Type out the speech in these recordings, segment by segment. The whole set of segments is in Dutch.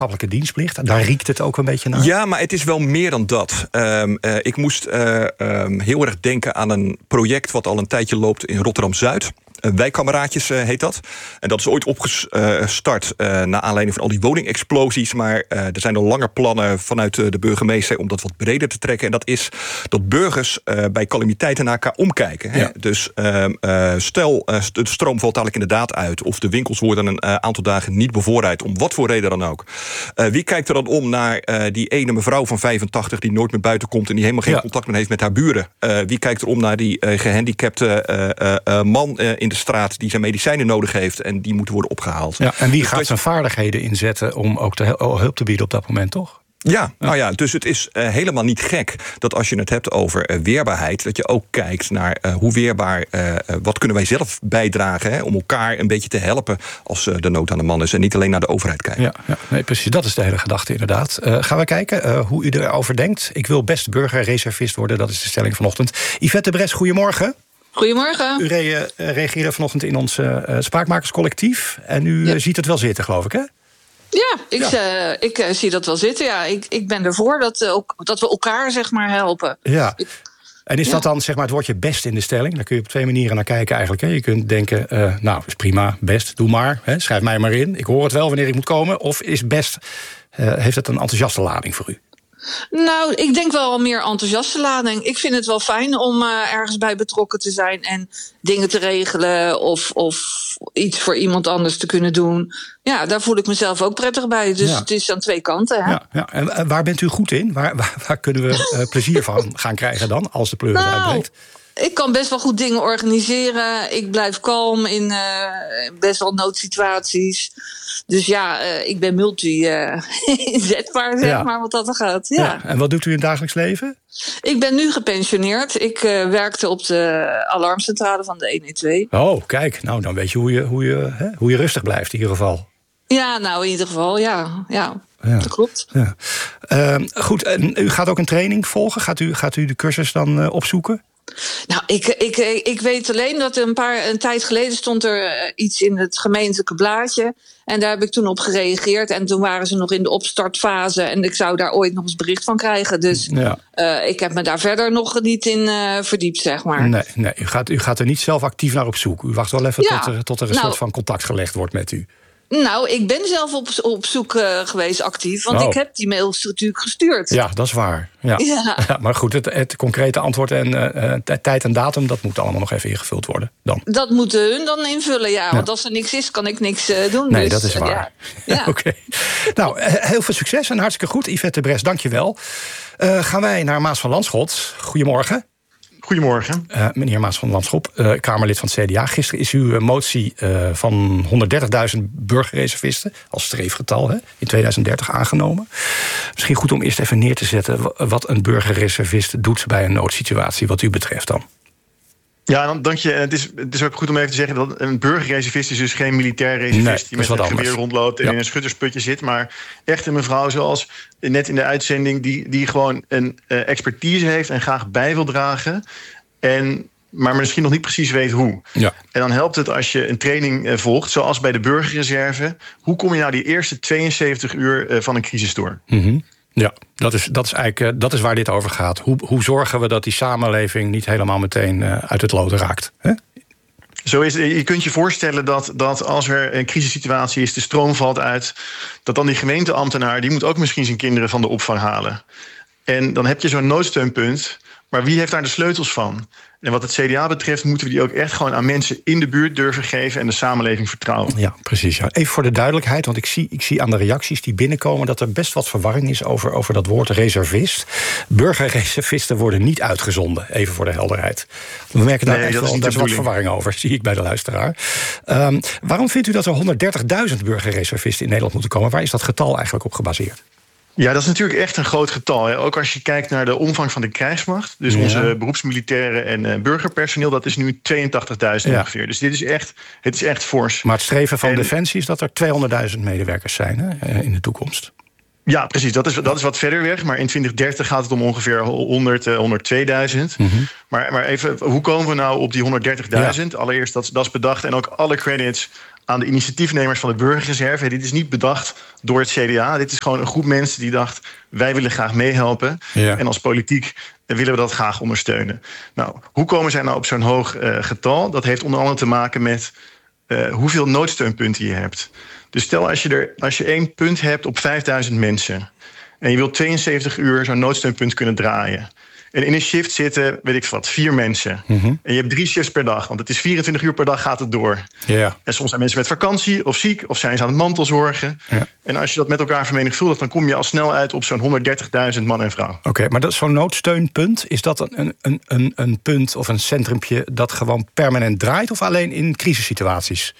maatschappelijke dienstplicht. Daar riekt het ook een beetje naar. Ja, maar het is wel meer dan dat. Ik moest heel erg denken aan een project wat al een tijdje loopt in Rotterdam-Zuid. Wijkkameraadjes heet dat. En dat is ooit opgestart naar aanleiding van al die woningexplosies. Maar er zijn al langer plannen vanuit de burgemeester om dat wat breder te trekken. En dat is dat burgers bij calamiteiten naar elkaar omkijken. Ja. Hè? Dus stel, de stroom valt dadelijk inderdaad uit, of de winkels worden een aantal dagen niet bevoorraad, om wat voor reden dan ook. Wie kijkt er dan om naar die ene mevrouw van 85 die nooit meer buiten komt en die helemaal geen contact meer heeft met haar buren? Wie kijkt er om naar die gehandicapte man in de straat die zijn medicijnen nodig heeft en die moeten worden opgehaald? Ja, en wie gaat zijn vaardigheden inzetten om ook hulp te bieden op dat moment, toch? Ja, nou ja, dus het is helemaal niet gek dat als je het hebt over weerbaarheid, dat je ook kijkt naar hoe weerbaar, wat kunnen wij zelf bijdragen, om elkaar een beetje te helpen als de nood aan de man is en niet alleen naar de overheid kijken. Ja, nee, precies. Dat is de hele gedachte inderdaad. Gaan we kijken hoe u erover denkt. Ik wil best burgerreservist worden, dat is de stelling vanochtend. Yvette de Bres, goedemorgen. Goedemorgen. U reageerde vanochtend in ons spraakmakerscollectief en u ziet het wel zitten, geloof ik, hè? Ja, ik zie dat wel zitten. Ja, ik ben ervoor dat we elkaar zeg maar helpen. Ja. En is dat dan zeg maar het woordje best in de stelling? Daar kun je op twee manieren naar kijken eigenlijk. Hè? Je kunt denken, nou, is prima, best, doe maar. Hè? Schrijf mij maar in. Ik hoor het wel wanneer ik moet komen. Of is best, heeft het een enthousiaste lading voor u? Nou, ik denk wel meer enthousiaste lading. Ik vind het wel fijn om ergens bij betrokken te zijn en dingen te regelen of iets voor iemand anders te kunnen doen. Ja, daar voel ik mezelf ook prettig bij. Dus het is aan twee kanten. Hè? Ja. En waar bent u goed in? Waar kunnen we plezier van gaan krijgen dan, als de pleuris uitbreekt? Ik kan best wel goed dingen organiseren. Ik blijf kalm in best wel noodsituaties. Dus ja, ik ben multi-inzetbaar, zeg maar, wat dat er gaat. Ja. En wat doet u in het dagelijks leven? Ik ben nu gepensioneerd. Ik werkte op de alarmcentrale van de 112. Oh, kijk. Nou, dan weet je hoe je rustig blijft in ieder geval. Ja, nou, in ieder geval, ja. Dat klopt. Ja. Goed, en u gaat ook een training volgen? Gaat u de cursus dan opzoeken? Nou, ik weet alleen dat een tijd geleden stond er iets in het gemeentelijke blaadje. En daar heb ik toen op gereageerd. En toen waren ze nog in de opstartfase. En ik zou daar ooit nog eens bericht van krijgen. Dus ik heb me daar verder nog niet in verdiept, zeg maar. Nee, u gaat er niet zelf actief naar op zoek. U wacht wel even tot er een soort van contact gelegd wordt met u. Nou, ik ben zelf op zoek geweest actief. Want ik heb die mails natuurlijk gestuurd. Ja, dat is waar. Ja, maar goed, het concrete antwoord en tijd en datum, dat moet allemaal nog even ingevuld worden dan. Dat moeten hun dan invullen, ja. Want als er niks is, kan ik niks doen. Nee, dus, dat is waar. Ja. Oké. Nou, heel veel succes en hartstikke goed. Yvette de Bres, dank je wel. Gaan wij naar Maas van Landschot. Goedemorgen. Goedemorgen. Meneer Maas van Landschot, Kamerlid van het CDA. Gisteren is uw motie van 130.000 burgerreservisten, als streefgetal, in 2030 aangenomen. Misschien goed om eerst even neer te zetten wat een burgerreservist doet bij een noodsituatie, wat u betreft dan. Ja, dank je. Het is ook goed om even te zeggen dat een burgerreservist is dus geen militair reservist die met een geweer rondloopt en in een schuttersputje zit, maar echt een mevrouw zoals net in de uitzending die gewoon een expertise heeft en graag bij wil dragen, maar misschien nog niet precies weet hoe. Ja. En dan helpt het als je een training volgt, zoals bij de burgerreserve. Hoe kom je nou die eerste 72 uur van een crisis door? Mm-hmm. Ja, dat is eigenlijk dat is waar dit over gaat. Hoe zorgen we dat die samenleving niet helemaal meteen uit het lood raakt? Hè? Zo is het. Je kunt je voorstellen dat als er een crisissituatie is, de stroom valt uit, dat dan die gemeenteambtenaar, die moet ook misschien zijn kinderen van de opvang halen. En dan heb je zo'n noodsteunpunt, maar wie heeft daar de sleutels van? En wat het CDA betreft moeten we die ook echt gewoon aan mensen in de buurt durven geven en de samenleving vertrouwen. Ja, precies. Ja. Even voor de duidelijkheid, want ik zie aan de reacties die binnenkomen dat er best wat verwarring is over dat woord reservist. Burgerreservisten worden niet uitgezonden, even voor de helderheid. We merken daar echt wel wat verwarring over, zie ik bij de luisteraar. Waarom vindt u dat er 130.000 burgerreservisten in Nederland moeten komen? Waar is dat getal eigenlijk op gebaseerd? Ja, dat is natuurlijk echt een groot getal. Hè. Ook als je kijkt naar de omvang van de krijgsmacht. Dus onze beroepsmilitairen en burgerpersoneel, dat is nu 82.000 ongeveer. Dus het is echt fors. Maar het streven van Defensie is dat er 200.000 medewerkers zijn in de toekomst. Ja, precies. Dat is wat verder weg. Maar in 2030 gaat het om ongeveer 102.000. Mm-hmm. Maar even, hoe komen we nou op die 130.000? Ja. Allereerst, dat is bedacht. En ook alle credits aan de initiatiefnemers van de burgerreserve. Dit is niet bedacht door het CDA. Dit is gewoon een groep mensen die dacht, wij willen graag meehelpen. Ja. En als politiek willen we dat graag ondersteunen. Nou, hoe komen zij nou op zo'n hoog getal? Dat heeft onder andere te maken met hoeveel noodsteunpunten je hebt. Dus stel als je 1 punt hebt op 5000 mensen en je wilt 72 uur zo'n noodsteunpunt kunnen draaien. En in een shift zitten, weet ik wat, 4 mensen. Mm-hmm. En je hebt 3 shifts per dag, want het is 24 uur per dag gaat het door. Yeah. En soms zijn mensen met vakantie of ziek, of zijn ze aan het mantelzorgen. Ja. En als je dat met elkaar vermenigvuldigt, dan kom je al snel uit op zo'n 130.000 man en vrouw. Oké, maar dat zo'n noodsteunpunt, is dat een punt of een centrumpje dat gewoon permanent draait, of alleen in crisissituaties?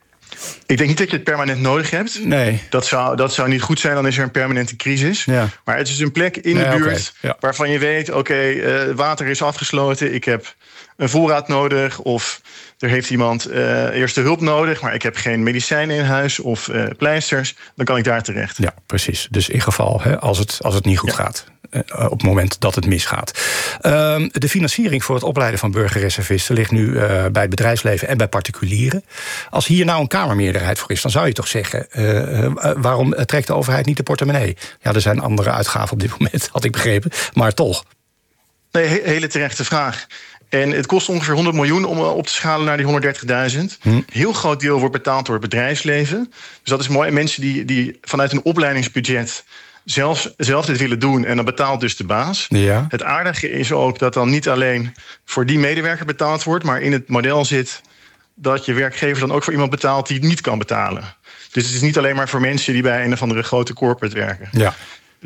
Ik denk niet dat je het permanent nodig hebt. Nee. Dat zou niet goed zijn, dan is er een permanente crisis. Ja. Maar het is een plek in de buurt waarvan je weet, water is afgesloten, ik heb een voorraad nodig, of er heeft iemand eerste hulp nodig, maar ik heb geen medicijnen in huis of pleisters, dan kan ik daar terecht. Ja, precies. Dus in geval, als het niet goed gaat. Op het moment dat het misgaat. De financiering voor het opleiden van burgerreservisten ligt nu bij het bedrijfsleven en bij particulieren. Als hier nou een Kamermeerderheid voor is, dan zou je toch zeggen, waarom trekt de overheid niet de portemonnee? Ja, er zijn andere uitgaven op dit moment, had ik begrepen, maar toch. Nee, hele terechte vraag. En het kost ongeveer 100 miljoen om op te schalen naar die 130.000. Heel groot deel wordt betaald door het bedrijfsleven. Dus dat is mooi. Mensen die vanuit een opleidingsbudget zelf dit willen doen, en dan betaalt dus de baas. Ja. Het aardige is ook dat dan niet alleen voor die medewerker betaald wordt, maar in het model zit dat je werkgever dan ook voor iemand betaalt die het niet kan betalen. Dus het is niet alleen maar voor mensen die bij een of andere grote corporate werken. Ja. Maar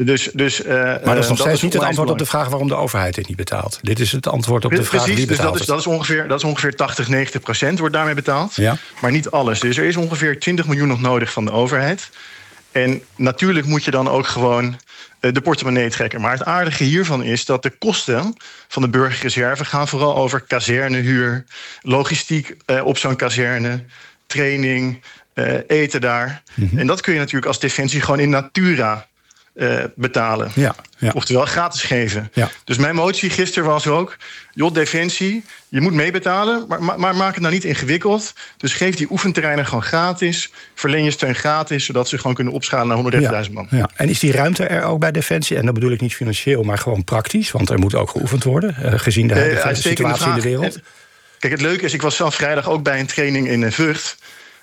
dat is nog steeds niet het antwoord op de vraag waarom de overheid dit niet betaalt. Dit is het antwoord op de vraag wie betaalt. Dus dat is ongeveer 80-90% wordt daarmee betaald. Ja. Maar niet alles. Dus er is ongeveer 20 miljoen nog nodig van de overheid. En natuurlijk moet je dan ook gewoon de portemonnee trekken. Maar het aardige hiervan is dat de kosten van de burgerreserve gaan vooral over kazernehuur, logistiek op zo'n kazerne, training, eten daar. Mm-hmm. En dat kun je natuurlijk als Defensie gewoon in natura betalen. Ja. Oftewel gratis geven. Ja. Dus mijn motie gisteren was ook, Defensie, je moet meebetalen, maar maak het nou niet ingewikkeld. Dus geef die oefenterreinen gewoon gratis, verleen je steun gratis, zodat ze gewoon kunnen opschalen naar 130.000 man. Ja. En is die ruimte er ook bij Defensie? En dat bedoel ik niet financieel, maar gewoon praktisch, want er moet ook geoefend worden, gezien de situatie in de wereld. Kijk, het leuke is, ik was zelf vrijdag ook bij een training in Vught.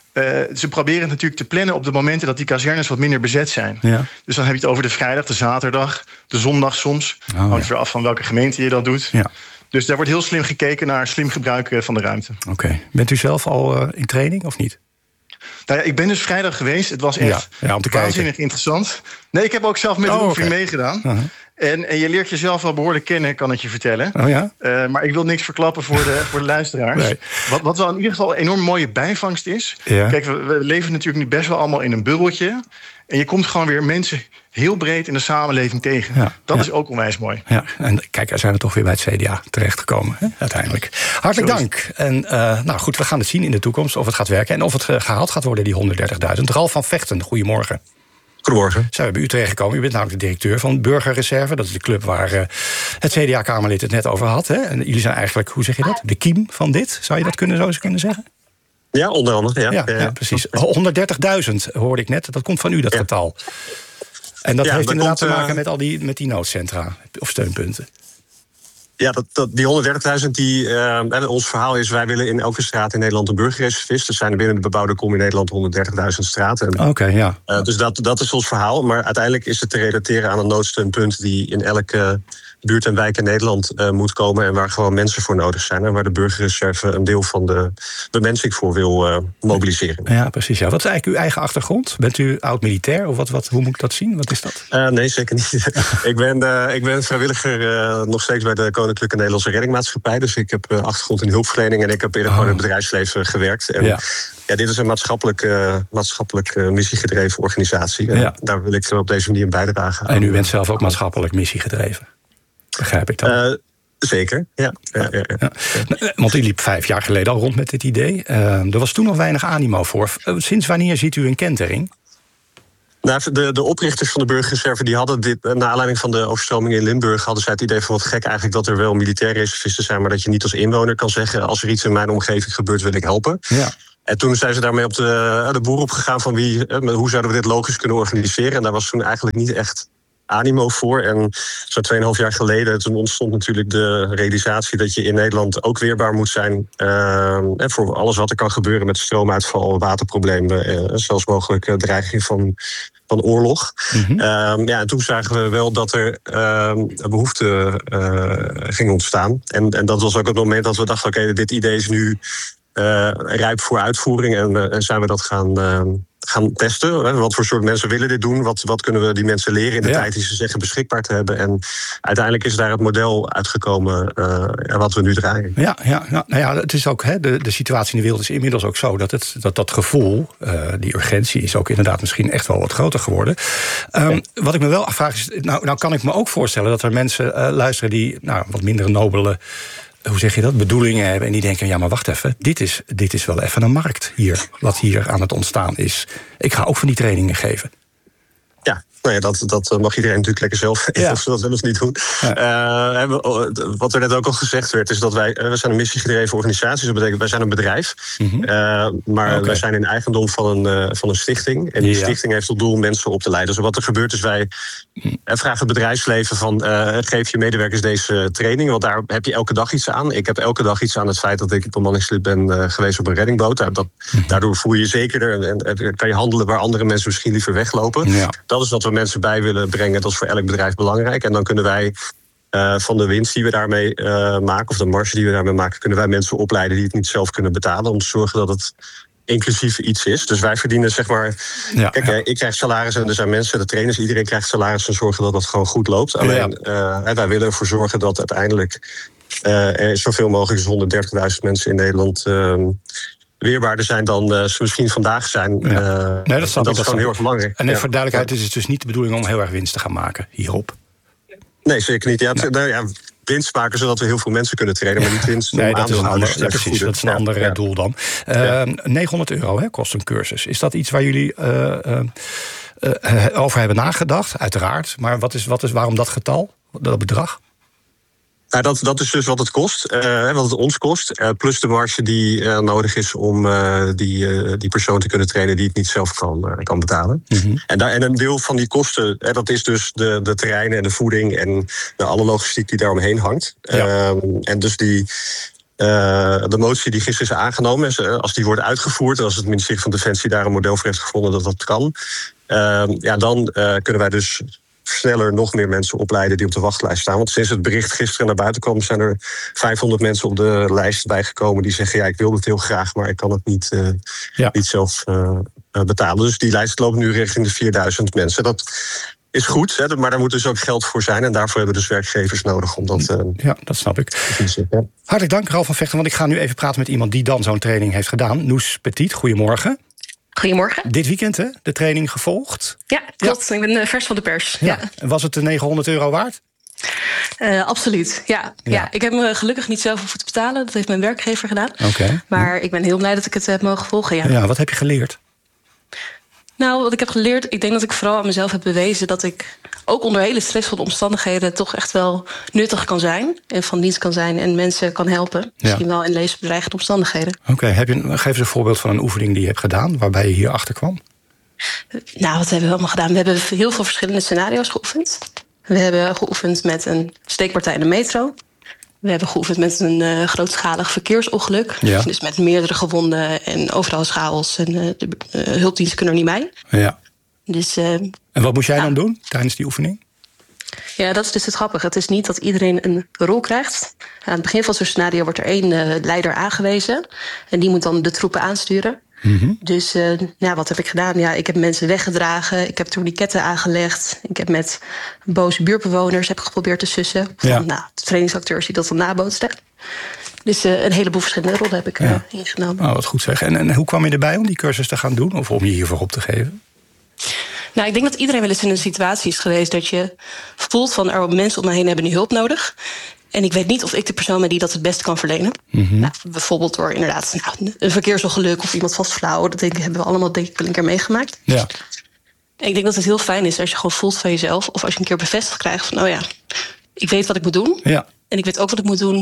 Ze proberen het natuurlijk te plannen op de momenten dat die kazernes wat minder bezet zijn. Ja. Dus dan heb je het over de vrijdag, de zaterdag, de zondag soms. Hangt er af van welke gemeente je dat doet. Ja. Dus daar wordt heel slim gekeken naar slim gebruik van de ruimte. Oké. Bent u zelf al in training of niet? Nou ja, ik ben dus vrijdag geweest. Het was echt om te waanzinnig interessant. Nee, ik heb ook zelf met de oefening meegedaan. Uh-huh. En je leert jezelf wel behoorlijk kennen, kan ik je vertellen. Oh ja? Maar ik wil niks verklappen voor de luisteraars. Nee. Wat wel in ieder geval een enorm mooie bijvangst is. Ja. Kijk, we leven natuurlijk nu best wel allemaal in een bubbeltje. En je komt gewoon weer mensen heel breed in de samenleving tegen. Ja, dat is ook onwijs mooi. Ja, en kijk, zijn we toch weer bij het CDA terechtgekomen, hè, uiteindelijk. Hartelijk dank. En nou goed, we gaan het zien in de toekomst of het gaat werken en of het gehaald gaat worden, die 130.000. Ralf van Vechten, goedemorgen. Goedemorgen. Zijn we bij u terechtgekomen. U bent namelijk de directeur van Burgerreserve. Dat is de club waar het CDA-Kamerlid het net over had. Hè? En jullie zijn eigenlijk, hoe zeg je dat? De kiem van dit, zou je dat zo eens kunnen zeggen? Ja, onder andere. Ja, precies. 130.000 hoorde ik net. Dat komt van u, dat getal. En dat heeft inderdaad te maken met die noodcentra of steunpunten. Ja, die 130.000, ons verhaal is, wij willen in elke straat in Nederland een burgerreservist. Er zijn binnen de bebouwde kom in Nederland 130.000 straten. Oké, ja. Dus dat is ons verhaal. Maar uiteindelijk is het te relateren aan een noodsteunpunt die in elke buurt en wijk in Nederland moet komen. En waar gewoon mensen voor nodig zijn. En waar de burgerreserve een deel van de bemensing voor wil mobiliseren. Ja, precies. Ja. Wat is eigenlijk uw eigen achtergrond? Bent u oud-militair? Of hoe moet ik dat zien? Wat is dat? Nee, zeker niet. Ik ben vrijwilliger nog steeds bij de Koninklijke Nederlandse Reddingmaatschappij. Dus ik heb achtergrond in hulpverlening. En ik heb eerder gewoon in het bedrijfsleven gewerkt. En ja, dit is een maatschappelijk missiegedreven organisatie. En daar wil ik op deze manier een bijdrage aan. En u bent zelf ook maatschappelijk missiegedreven? Begrijp ik dat? Zeker, ja. Want u liep 5 jaar geleden al rond met dit idee. Er was toen nog weinig animo voor. Sinds wanneer ziet u een kentering? Nou, de oprichters van de burgerreserve die hadden dit, naar aanleiding van de overstroming in Limburg, hadden zij het idee van wat gek eigenlijk dat er wel militaire reservisten zijn, maar dat je niet als inwoner kan zeggen, als er iets in mijn omgeving gebeurt, wil ik helpen. Ja. En toen zijn ze daarmee op de boer opgegaan van hoe zouden we dit logisch kunnen organiseren. En daar was toen eigenlijk niet echt animo voor. En zo'n 2,5 jaar geleden, toen ontstond natuurlijk de realisatie dat je in Nederland ook weerbaar moet zijn voor alles wat er kan gebeuren met stroomuitval, waterproblemen, zelfs mogelijk dreiging van oorlog. En toen zagen we wel dat er behoefte ging ontstaan. En dat was ook het moment dat we dachten, oké, dit idee is nu rijp voor uitvoering. En zijn we dat gaan testen. Wat voor soort mensen willen dit doen? Wat kunnen we die mensen leren in de tijd die ze zeggen beschikbaar te hebben? En uiteindelijk is daar het model uitgekomen wat we nu draaien. Ja, het is ook de situatie in de wereld is inmiddels ook zo dat gevoel, die urgentie, is ook inderdaad misschien echt wel wat groter geworden. Wat ik me wel afvraag is, nou kan ik me ook voorstellen dat er mensen luisteren die wat minder nobele, hoe zeg je dat, bedoelingen hebben en die denken, ja, maar wacht even, dit is wel even een markt hier, wat hier aan het ontstaan is. Ik ga ook van die trainingen geven. Ja, dat mag iedereen natuurlijk lekker zelf of ze dat wel of niet doen. Ja. Wat er net ook al gezegd werd, is dat we zijn een missiegedreven organisatie. Dat betekent, wij zijn een bedrijf. Maar wij zijn in eigendom van een stichting. En die stichting heeft tot doel mensen op te leiden. Dus wat er gebeurt is, wij vragen het bedrijfsleven van, geef je medewerkers deze training. Want daar heb je elke dag iets aan. Ik heb elke dag iets aan het feit dat ik bemanningslid ben geweest op een reddingboot. Daardoor voel je je zekerder en kan je handelen waar andere mensen misschien liever weglopen. Ja. Dat is wat we mensen bij willen brengen. Dat is voor elk bedrijf belangrijk. En dan kunnen wij van de winst die we daarmee maken, of de marge die we daarmee maken, kunnen wij mensen opleiden die het niet zelf kunnen betalen, om te zorgen dat het inclusief iets is. Dus wij verdienen, zeg maar, ik krijg salaris en er zijn mensen, de trainers, iedereen krijgt salaris en zorgen dat dat gewoon goed loopt. Alleen wij willen ervoor zorgen dat uiteindelijk er zoveel mogelijk 130.000 mensen in Nederland weerbaarder zijn dan ze misschien vandaag zijn. Nee, dat is gewoon heel erg belangrijk. En voor duidelijkheid is het dus niet de bedoeling om heel erg winst te gaan maken hierop. Nee, zeker niet. Winst maken zodat we heel veel mensen kunnen trainen, maar niet winst om aandeelhouders te precies, dat is een ander doel dan. €900 kost een cursus. Is dat iets waar jullie over hebben nagedacht? Uiteraard. Maar waarom dat getal, dat bedrag? Nou, dat is dus wat het kost, wat het ons kost. Plus de marge die nodig is om die persoon te kunnen trainen die het niet zelf kan betalen. En een deel van die kosten, dat is dus de terreinen en de voeding en alle logistiek die daaromheen hangt. En dus de motie die gisteren is aangenomen, als die wordt uitgevoerd, als het ministerie van Defensie daar een model voor heeft gevonden dat dat kan, dan kunnen wij dus sneller nog meer mensen opleiden die op de wachtlijst staan. Want sinds het bericht gisteren naar buiten kwam, zijn er 500 mensen op de lijst bijgekomen die zeggen, ik wil het heel graag, maar ik kan het niet zelf betalen. Dus die lijst loopt nu richting de 4000 mensen. Dat is goed, maar daar moet dus ook geld voor zijn. En daarvoor hebben we dus werkgevers nodig om dat dat snap ik. Hartelijk dank, Ralf van Vechten. Want ik ga nu even praten met iemand die dan zo'n training heeft gedaan. Noes Petit, goedemorgen. Goedemorgen. Dit weekend, hè? De training gevolgd? Ja, klopt. Ik ben vers van de pers. Ja. En was het de €900 waard? Absoluut, ja. Ik heb me gelukkig niet zelf hoeven te betalen. Dat heeft mijn werkgever gedaan. Maar ik ben heel blij dat ik het heb mogen volgen, Ja, wat heb je geleerd? Nou, wat ik heb geleerd, ik denk dat ik vooral aan mezelf heb bewezen dat ik ook onder hele stressvolle omstandigheden toch echt wel nuttig kan zijn en van dienst kan zijn en mensen kan helpen. Misschien wel in levensbedreigende omstandigheden. Geef eens een voorbeeld van een oefening die je hebt gedaan waarbij je hier achter kwam. Nou, wat hebben we allemaal gedaan? We hebben heel veel verschillende scenario's geoefend. We hebben geoefend met een steekpartij in de metro. We hebben geoefend met een grootschalig verkeersongeluk. Dus met meerdere gewonden en overal is chaos. En de hulpdiensten kunnen er niet bij. Ja. Dus, en wat moest jij dan doen tijdens die oefening? Ja, dat is dus het grappige. Het is niet dat iedereen een rol krijgt. Aan het begin van zo'n scenario wordt er één leider aangewezen. En die moet dan de troepen aansturen. Dus wat heb ik gedaan? Ja, ik heb mensen weggedragen. Ik heb tourniquetten aangelegd. Ik heb met boze buurtbewoners geprobeerd te sussen. Van, de trainingsacteurs die dat dan nabootsten. Dus een heleboel verschillende rollen heb ik ingenomen. Wat goed zeg. En hoe kwam je erbij om die cursus te gaan doen? Of om je hiervoor op te geven? Nou, ik denk dat iedereen wel eens in een situatie is geweest dat je voelt van er mensen om me heen hebben nu hulp nodig. En ik weet niet of ik de persoon ben die dat het beste kan verlenen. Bijvoorbeeld door inderdaad een verkeersongeluk of iemand vastflauwen. Dat hebben we allemaal denk ik wel een keer meegemaakt. Ja. En ik denk dat het heel fijn is als je gewoon voelt van jezelf. Of als je een keer bevestigd krijgt van ik weet wat ik moet doen. Ja. En ik weet ook wat ik moet doen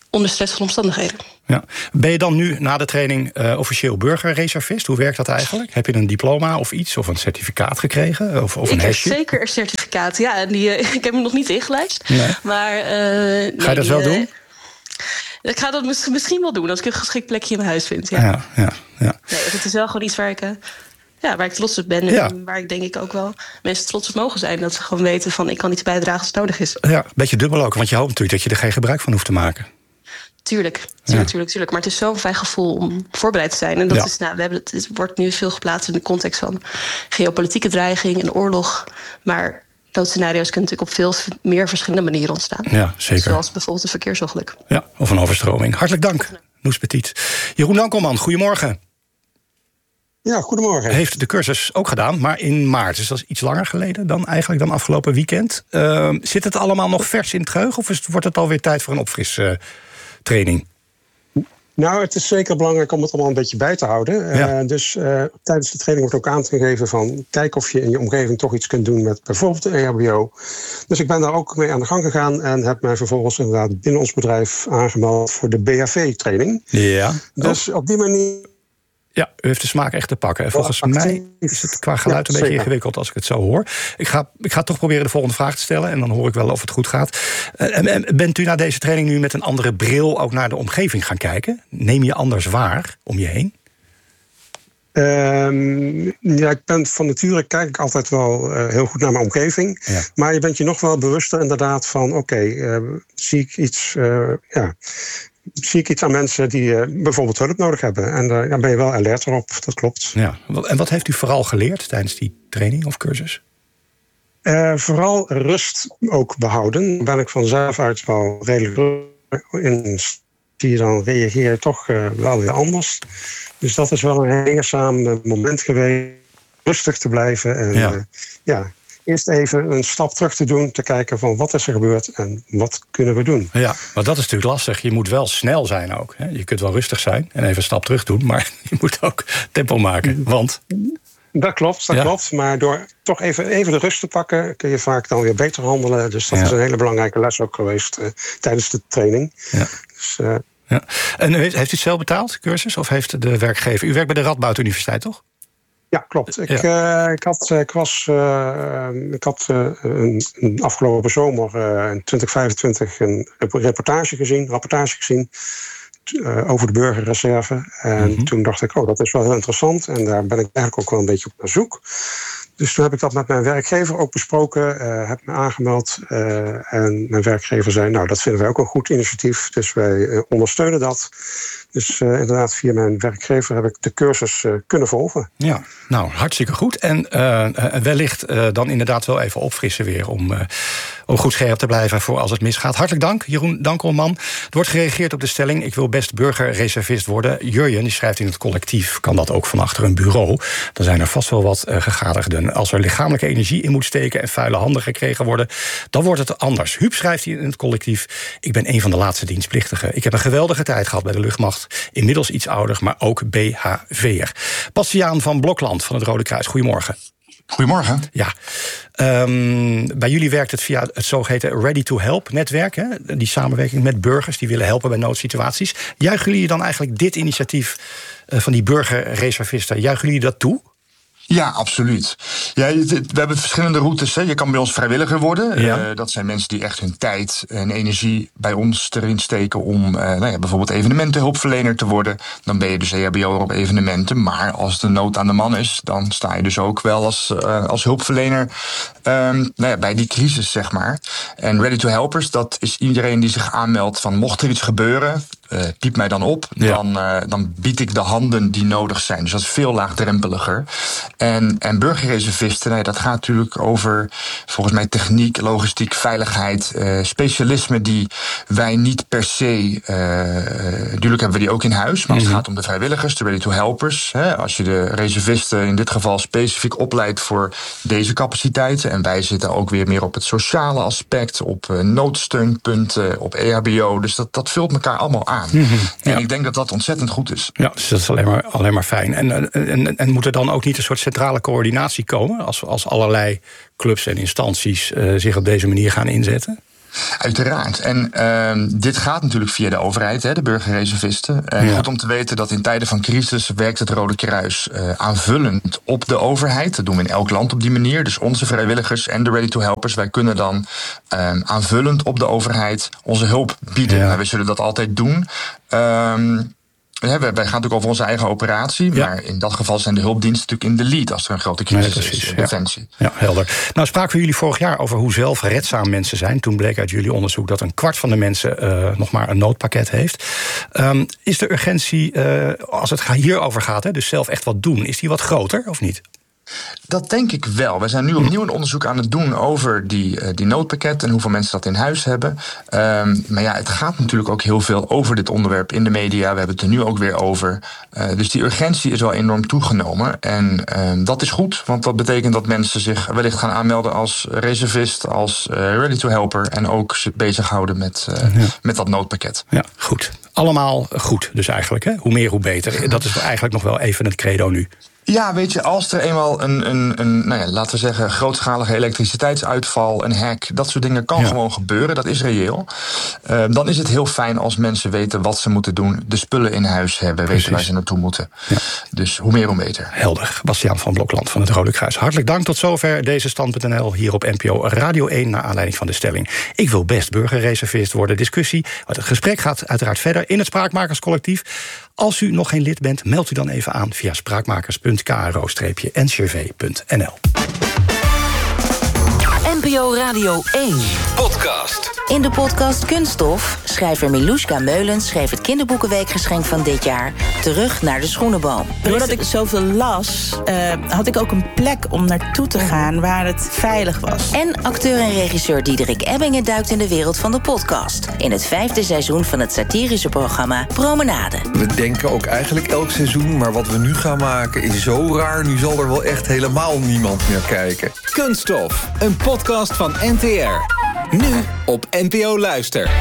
onder stressvolle omstandigheden. Ja. Ben je dan nu na de training officieel burgerreservist? Hoe werkt dat eigenlijk? Heb je een diploma of iets, of een certificaat gekregen? Of een hesje? Ik heb zeker een certificaat, ja. En ik heb hem nog niet ingelijst. Nee. Maar, ga je dat wel doen? Ik ga dat misschien wel doen, als ik een geschikt plekje in mijn huis vind. Ja. Nee, het is wel gewoon iets waar ik trots op ben. En waar ik denk ik ook wel mensen trots op mogen zijn. Dat ze gewoon weten van, ik kan iets bijdragen als het nodig is. Ja, een beetje dubbel ook, want je hoopt natuurlijk dat je er geen gebruik van hoeft te maken. Tuurlijk. Maar het is zo'n fijn gevoel om voorbereid te zijn. En dat is, het wordt nu veel geplaatst in de context van geopolitieke dreiging en oorlog. Maar doodscenario's kunnen natuurlijk op veel meer verschillende manieren ontstaan. Ja, zeker. Zoals bijvoorbeeld een verkeersongeluk. Ja, of een overstroming. Hartelijk dank, Noes Petit. Jeroen Dankelman, goedemorgen. Ja, goedemorgen. Heeft de cursus ook gedaan, maar in maart. Dus dat is iets langer geleden dan afgelopen weekend. Zit het allemaal nog vers in het geheugen? Of wordt het alweer tijd voor een opfristraining? Nou, het is zeker belangrijk om het allemaal een beetje bij te houden. Ja. Dus tijdens de training wordt ook aangegeven van, kijk of je in je omgeving toch iets kunt doen met bijvoorbeeld de EHBO. Dus ik ben daar ook mee aan de gang gegaan en heb mij vervolgens inderdaad binnen ons bedrijf aangemeld voor de BHV-training. Ja. Dus op die manier. Ja, u heeft de smaak echt te pakken. En volgens mij is het qua geluid een beetje ingewikkeld als ik het zo hoor. Ik ga toch proberen de volgende vraag te stellen. En dan hoor ik wel of het goed gaat. Bent u na deze training nu met een andere bril ook naar de omgeving gaan kijken? Neem je anders waar om je heen? Ik ben van nature kijk ik altijd wel heel goed naar mijn omgeving. Ja. Maar je bent je nog wel bewuster inderdaad van zie ik iets aan mensen die bijvoorbeeld hulp nodig hebben. En daar ben je wel alert op, dat klopt. Ja. En wat heeft u vooral geleerd tijdens die training of cursus? Vooral rust ook behouden. Daar ben ik vanzelf uit wel redelijk in. Zie je dan reageer je toch wel weer anders. Dus dat is wel een heerzaam moment geweest. Rustig te blijven en eerst even een stap terug te doen, te kijken van wat is er gebeurd en wat kunnen we doen. Ja, maar dat is natuurlijk lastig. Je moet wel snel zijn ook. Hè? Je kunt wel rustig zijn en even een stap terug doen, maar je moet ook tempo maken, want... Dat klopt. Maar door toch even de rust te pakken, kun je vaak dan weer beter handelen. Dus dat is een hele belangrijke les ook geweest tijdens de training. Ja. Dus, ja. En heeft u het zelf betaald, cursus, of heeft de werkgever... U werkt bij de Radboud Universiteit, toch? Ja, klopt. Ik had afgelopen zomer in 2025 een rapportage gezien over de burgerreserve. En toen dacht ik, dat is wel heel interessant. En daar ben ik eigenlijk ook wel een beetje op naar zoek. Dus toen heb ik dat met mijn werkgever ook besproken, heb me aangemeld. En mijn werkgever zei, dat vinden wij ook een goed initiatief. Dus wij ondersteunen dat. Dus inderdaad, via mijn werkgever heb ik de cursus kunnen volgen. Ja, hartstikke goed. En wellicht dan inderdaad wel even opfrissen weer om goed scherp te blijven voor als het misgaat. Hartelijk dank, Jeroen Dankelman. Er wordt gereageerd op de stelling, ik wil best burgerreservist worden. Jurjen, die schrijft in het collectief, kan dat ook van achter een bureau. Dan zijn er vast wel wat gegadigden. Als er lichamelijke energie in moet steken en vuile handen gekregen worden, dan wordt het anders. Huub schrijft hier in het collectief, ik ben een van de laatste dienstplichtigen. Ik heb een geweldige tijd gehad bij de luchtmacht. Inmiddels iets ouder, maar ook BHV'er. Bastiaan van Blokland van het Rode Kruis, goedemorgen. Goedemorgen. Ja. Bij jullie werkt het via het zogeheten Ready to Help netwerk. Hè? Die samenwerking met burgers die willen helpen bij noodsituaties. Juichen jullie dan eigenlijk dit initiatief van die burgerreservisten, juichen jullie dat toe? Ja, absoluut. Ja, we hebben verschillende routes. Hè. Je kan bij ons vrijwilliger worden. Ja. Dat zijn mensen die echt hun tijd en energie bij ons erin steken om bijvoorbeeld evenementenhulpverlener te worden. Dan ben je dus EHBO'er op evenementen. Maar als de nood aan de man is, dan sta je dus ook wel als hulpverlener bij die crisis, zeg maar. En Ready to Helpers, dat is iedereen die zich aanmeldt van mocht er iets gebeuren, piep mij dan op. Ja. Dan bied ik de handen die nodig zijn. Dus dat is veel laagdrempeliger. En burgerreservisten, dat gaat natuurlijk over volgens mij techniek, logistiek, veiligheid, specialismen die wij niet per se, natuurlijk hebben we die ook in huis, maar als het gaat om de vrijwilligers, de Ready to Helpers, als je de reservisten in dit geval specifiek opleidt voor deze capaciteiten, en wij zitten ook weer meer op het sociale aspect, op noodsteunpunten, op EHBO, dus dat vult elkaar allemaal aan. En ik denk dat dat ontzettend goed is. Ja, dus dat is alleen maar fijn. En moet er dan ook niet een soort centrale coördinatie komen als allerlei clubs en instanties zich op deze manier gaan inzetten? Uiteraard. En dit gaat natuurlijk via de overheid, de burgerreservisten. Goed om te weten dat in tijden van crisis werkt het Rode Kruis aanvullend op de overheid. Dat doen we in elk land op die manier. Dus onze vrijwilligers en de Ready to Helpers, wij kunnen dan aanvullend op de overheid onze hulp bieden. Ja. We zullen dat altijd doen. Wij gaan natuurlijk over onze eigen operatie. Ja. Maar in dat geval zijn de hulpdiensten natuurlijk in de lead als er een grote crisis is in Defensie. Ja, helder. Nou spraken we jullie vorig jaar over hoe zelfredzaam mensen zijn. Toen bleek uit jullie onderzoek dat 1/4 van de mensen nog maar een noodpakket heeft. Is de urgentie, als het hierover gaat, dus zelf echt wat doen, is die wat groter of niet? Dat denk ik wel. We zijn nu opnieuw een onderzoek aan het doen over die noodpakket en hoeveel mensen dat in huis hebben. Maar ja, het gaat natuurlijk ook heel veel over dit onderwerp in de media. We hebben het er nu ook weer over. Dus die urgentie is wel enorm toegenomen. En dat is goed, want dat betekent dat mensen zich wellicht gaan aanmelden als reservist, als ready to helper en ook zich bezighouden met dat noodpakket. Ja, goed. Allemaal goed dus eigenlijk. Hè? Hoe meer, hoe beter. Dat is eigenlijk nog wel even het credo nu. Ja, weet je, als er eenmaal een laten we zeggen, grootschalige elektriciteitsuitval, een hack, dat soort dingen kan gewoon gebeuren, dat is reëel. Dan is het heel fijn als mensen weten wat ze moeten doen, de spullen in huis hebben, weten waar ze naartoe moeten. Ja. Dus hoe meer, hoe beter. Helder. Bastiaan van Blokland van het Rode Kruis. Hartelijk dank, tot zover deze Stand.nl hier op NPO Radio 1 naar aanleiding van de stelling. Ik wil best burgerreservist worden. Discussie. Het gesprek gaat uiteraard verder in het Spraakmakerscollectief. Als u nog geen lid bent, meldt u dan even aan via spraakmakers.kro-ncrv.nl. NPO Radio 1 podcast. In de podcast Kunststof schrijver Miluska Meulens schreef het kinderboekenweekgeschenk van dit jaar Terug naar de Schoenenboom. Doordat ik zoveel las, had ik ook een plek om naartoe te gaan waar het veilig was. En acteur en regisseur Diederik Ebbingen duikt in de wereld van de podcast. In het 5e seizoen van het satirische programma Promenade. We denken ook eigenlijk elk seizoen, maar wat we nu gaan maken is zo raar. Nu zal er wel echt helemaal niemand meer kijken. Kunststof, een podcast van NTR. Nu op NPO Luister.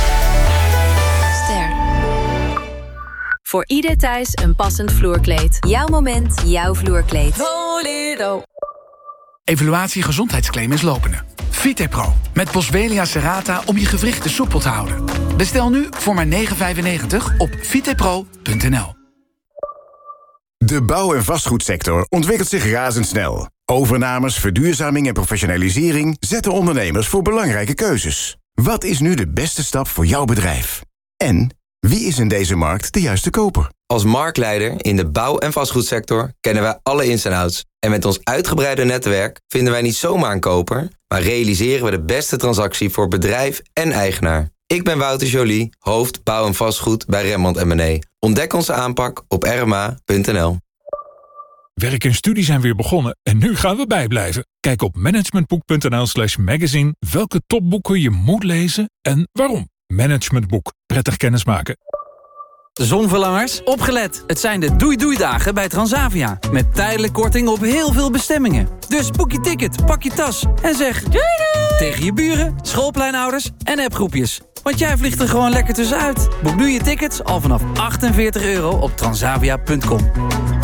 Ster. Voor ieder thuis een passend vloerkleed. Jouw moment, jouw vloerkleed. Volero. Evaluatie gezondheidsclaim is lopende. Vitepro met Boswellia serrata om je gewrichten soepel te houden. Bestel nu voor maar €9,95 op vitepro.nl. De bouw- en vastgoedsector ontwikkelt zich razendsnel. Overnames, verduurzaming en professionalisering zetten ondernemers voor belangrijke keuzes. Wat is nu de beste stap voor jouw bedrijf? En wie is in deze markt de juiste koper? Als marktleider in de bouw- en vastgoedsector kennen wij alle ins en outs. En met ons uitgebreide netwerk vinden wij niet zomaar een koper, maar realiseren we de beste transactie voor bedrijf en eigenaar. Ik ben Wouter Joly, hoofd bouw en vastgoed bij Rembrandt & Mené. Ontdek onze aanpak op rma.nl. Werk en studie zijn weer begonnen en nu gaan we bijblijven. Kijk op managementboek.nl/magazine welke topboeken je moet lezen en waarom. Managementboek. Prettig kennismaken. Zonverlangers, opgelet. Het zijn de doei-doei-dagen bij Transavia. Met tijdelijk korting op heel veel bestemmingen. Dus boek je ticket, pak je tas en zeg doei doei tegen je buren, schoolpleinouders en appgroepjes. Want jij vliegt er gewoon lekker tussenuit. Boek nu je tickets al vanaf €48 op transavia.com.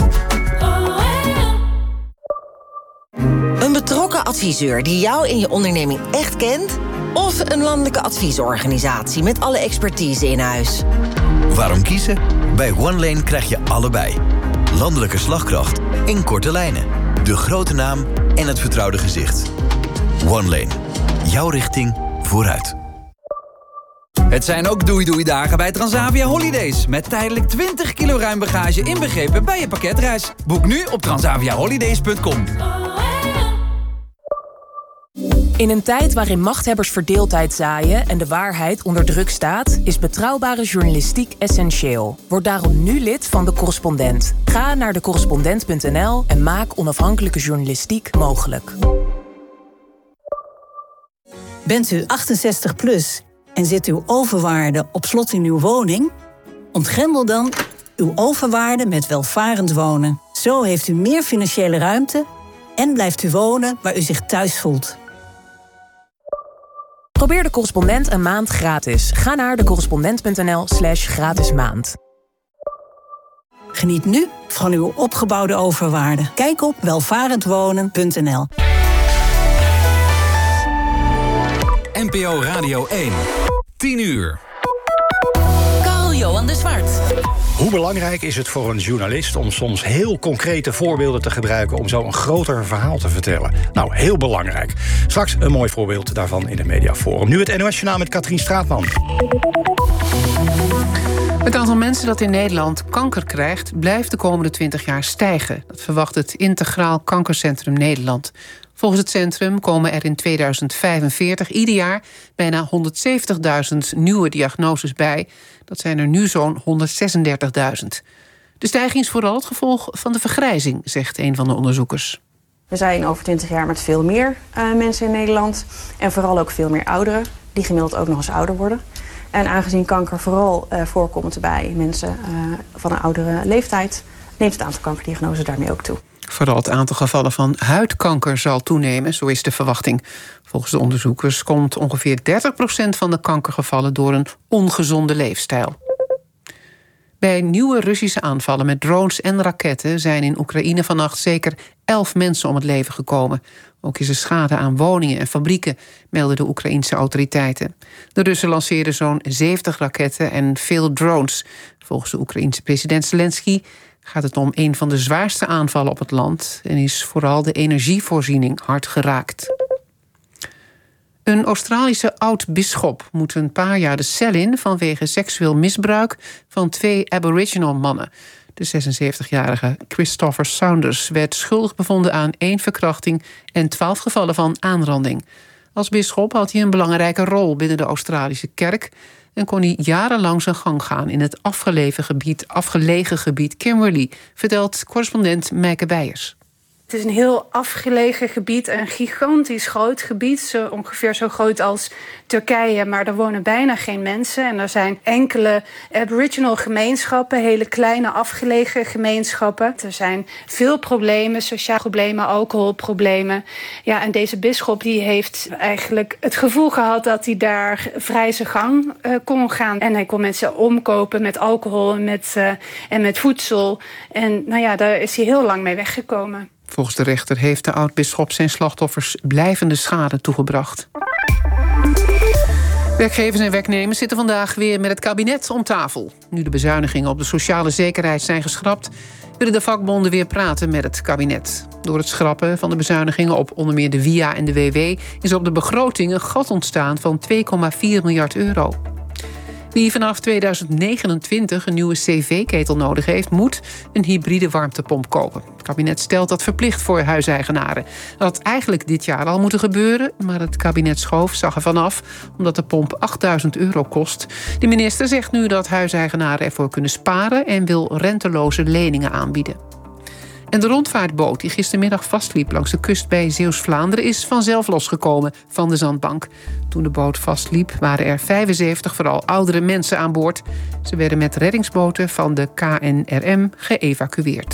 Een betrokken adviseur die jou in je onderneming echt kent? Of een landelijke adviesorganisatie met alle expertise in huis? Waarom kiezen? Bij OneLane krijg je allebei. Landelijke slagkracht in korte lijnen. De grote naam en het vertrouwde gezicht. OneLane. Jouw richting vooruit. Het zijn ook doei-doei-dagen bij Transavia Holidays. Met tijdelijk 20 kilo ruim bagage inbegrepen bij je pakketreis. Boek nu op transaviaholidays.com. In een tijd waarin machthebbers verdeeldheid zaaien en de waarheid onder druk staat, is betrouwbare journalistiek essentieel. Word daarom nu lid van De Correspondent. Ga naar decorrespondent.nl en maak onafhankelijke journalistiek mogelijk. Bent u 68 plus en zit uw overwaarde op slot in uw woning? Ontgrendel dan uw overwaarde met welvarend wonen. Zo heeft u meer financiële ruimte en blijft u wonen waar u zich thuis voelt. Probeer De Correspondent een maand gratis. Ga naar decorrespondent.nl/gratis maand. Geniet nu van uw opgebouwde overwaarde. Kijk op welvarendwonen.nl. NPO Radio 1. 10 uur. Carl-Johan de Zwart. Hoe belangrijk is het voor een journalist om soms heel concrete voorbeelden te gebruiken om zo een groter verhaal te vertellen? Nou, heel belangrijk. Straks een mooi voorbeeld daarvan in het Mediaforum. Nu het NOS-journaal met Katrien Straatman. Het aantal mensen dat in Nederland kanker krijgt blijft de komende 20 jaar stijgen. Dat verwacht het Integraal Kankercentrum Nederland. Volgens het centrum komen er in 2045 ieder jaar bijna 170.000 nieuwe diagnoses bij. Dat zijn er nu zo'n 136.000. De stijging is vooral het gevolg van de vergrijzing, zegt een van de onderzoekers. We zijn over 20 jaar met veel meer mensen in Nederland. En vooral ook veel meer ouderen, die gemiddeld ook nog eens ouder worden. En aangezien kanker vooral voorkomt bij mensen van een oudere leeftijd, neemt het aantal kankerdiagnoses daarmee ook toe. Vooral het aantal gevallen van huidkanker zal toenemen, zo is de verwachting. Volgens de onderzoekers komt ongeveer 30% van de kankergevallen door een ongezonde leefstijl. Bij nieuwe Russische aanvallen met drones en raketten zijn in Oekraïne vannacht zeker 11 mensen om het leven gekomen. Ook is er schade aan woningen en fabrieken, melden de Oekraïense autoriteiten. De Russen lanceerden zo'n 70 raketten en veel drones. Volgens de Oekraïense president Zelensky gaat het om een van de zwaarste aanvallen op het land en is vooral de energievoorziening hard geraakt. Een Australische oud-bisschop moet een paar jaar de cel in vanwege seksueel misbruik van 2 Aboriginal mannen. De 76-jarige Christopher Saunders werd schuldig bevonden aan 1 verkrachting en 12 gevallen van aanranding. Als bisschop had hij een belangrijke rol binnen de Australische kerk en kon hij jarenlang zijn gang gaan in het afgelegen gebied Kimberley, vertelt correspondent Meike Beijers. Het is een heel afgelegen gebied, een gigantisch groot gebied. Ongeveer zo groot als Turkije, maar er wonen bijna geen mensen. En er zijn enkele Aboriginal gemeenschappen, hele kleine afgelegen gemeenschappen. Er zijn veel problemen, sociale problemen, alcoholproblemen. Ja, en deze bisschop die heeft eigenlijk het gevoel gehad dat hij daar vrij zijn gang kon gaan. En hij kon mensen omkopen met alcohol en met voedsel. En nou ja, daar is hij heel lang mee weggekomen. Volgens de rechter heeft de oud-bisschop zijn slachtoffers blijvende schade toegebracht. Werkgevers en werknemers zitten vandaag weer met het kabinet om tafel. Nu de bezuinigingen op de sociale zekerheid zijn geschrapt, willen de vakbonden weer praten met het kabinet. Door het schrappen van de bezuinigingen op onder meer de WIA en de WW is op de begroting een gat ontstaan van €2,4 miljard. Wie vanaf 2029 een nieuwe cv-ketel nodig heeft, moet een hybride warmtepomp kopen. Het kabinet stelt dat verplicht voor huiseigenaren. Dat had eigenlijk dit jaar al moeten gebeuren, maar het kabinet Schoof zag er vanaf omdat de pomp €8.000 kost. De minister zegt nu dat huiseigenaren ervoor kunnen sparen en wil renteloze leningen aanbieden. En de rondvaartboot die gistermiddag vastliep langs de kust bij Zeeuws-Vlaanderen is vanzelf losgekomen van de zandbank. Toen de boot vastliep waren er 75 vooral oudere mensen aan boord. Ze werden met reddingsboten van de KNRM geëvacueerd.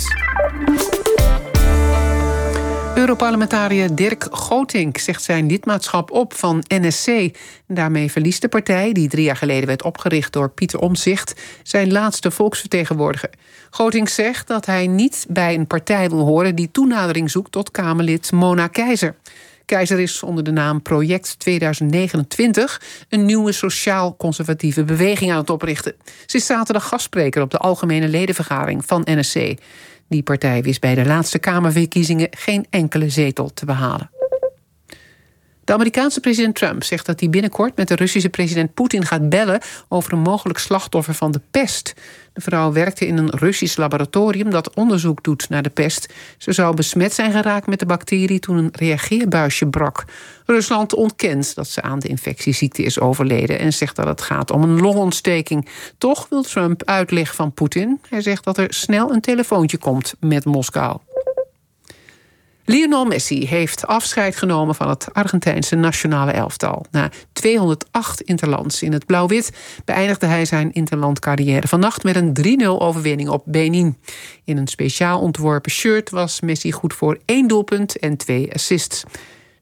Europarlementariër Dirk Gootink zegt zijn lidmaatschap op van NSC. Daarmee verliest de partij, die 3 jaar geleden werd opgericht door Pieter Omtzigt, zijn laatste volksvertegenwoordiger. Gootink zegt dat hij niet bij een partij wil horen die toenadering zoekt tot Kamerlid Mona Keizer. Keizer is onder de naam Project 2029 een nieuwe sociaal-conservatieve beweging aan het oprichten. Ze is zaterdag gastspreker op de algemene ledenvergadering van NSC. Die partij wist bij de laatste Kamerverkiezingen geen enkele zetel te behalen. De Amerikaanse president Trump zegt dat hij binnenkort met de Russische president Poetin gaat bellen over een mogelijk slachtoffer van de pest. De vrouw werkte in een Russisch laboratorium dat onderzoek doet naar de pest. Ze zou besmet zijn geraakt met de bacterie toen een reageerbuisje brak. Rusland ontkent dat ze aan de infectieziekte is overleden en zegt dat het gaat om een longontsteking. Toch wil Trump uitleg van Poetin. Hij zegt dat er snel een telefoontje komt met Moskou. Lionel Messi heeft afscheid genomen van het Argentijnse nationale elftal. Na 208 interlands in het blauw-wit beëindigde hij zijn interlandcarrière vannacht met een 3-0 overwinning op Benin. In een speciaal ontworpen shirt was Messi goed voor 1 doelpunt en 2 assists.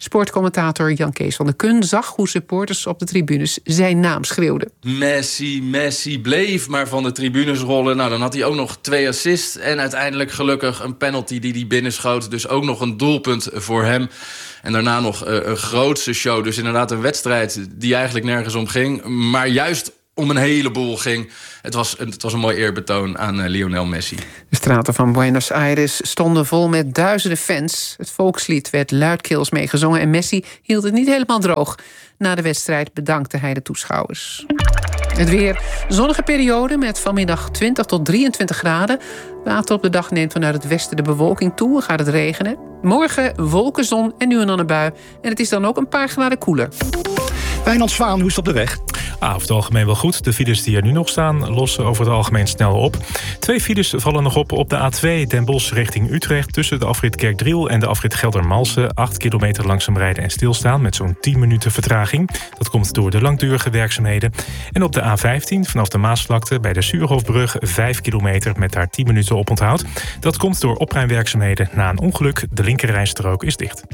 Sportcommentator Jan Kees van der Kun zag hoe supporters op de tribunes zijn naam schreeuwden. Messi bleef maar van de tribunes rollen. Nou, dan had hij ook nog 2 assists en uiteindelijk gelukkig een penalty die hij binnenschoot. Dus ook nog een doelpunt voor hem. En daarna nog een grootste show. Dus inderdaad een wedstrijd die eigenlijk nergens om ging, maar juist om een heleboel ging. Het was een mooi eerbetoon aan Lionel Messi. De straten van Buenos Aires stonden vol met duizenden fans. Het volkslied werd luidkeels meegezongen en Messi hield het niet helemaal droog. Na de wedstrijd bedankte hij de toeschouwers. Het weer. Zonnige periode met vanmiddag 20 tot 23 graden. Later op de dag neemt vanuit het westen de bewolking toe en gaat het regenen. Morgen wolken, zon en nu en dan een bui. En het is dan ook een paar graden koeler. Wijnand Zwaan, hoe is het op de weg? Over het algemeen wel goed. De files die er nu nog staan lossen over het algemeen snel op. 2 files vallen nog op de A2 Den Bosch richting Utrecht. Tussen de afrit Kerkdriel en de afrit Geldermalsen. 8 kilometer langzaam rijden en stilstaan met zo'n 10 minuten vertraging. Dat komt door de langdurige werkzaamheden. En op de A15 vanaf de Maasvlakte bij de Suurhofbrug 5 kilometer met daar 10 minuten oponthoud. Dat komt door opruimwerkzaamheden na een ongeluk. De linkerrijstrook is dicht.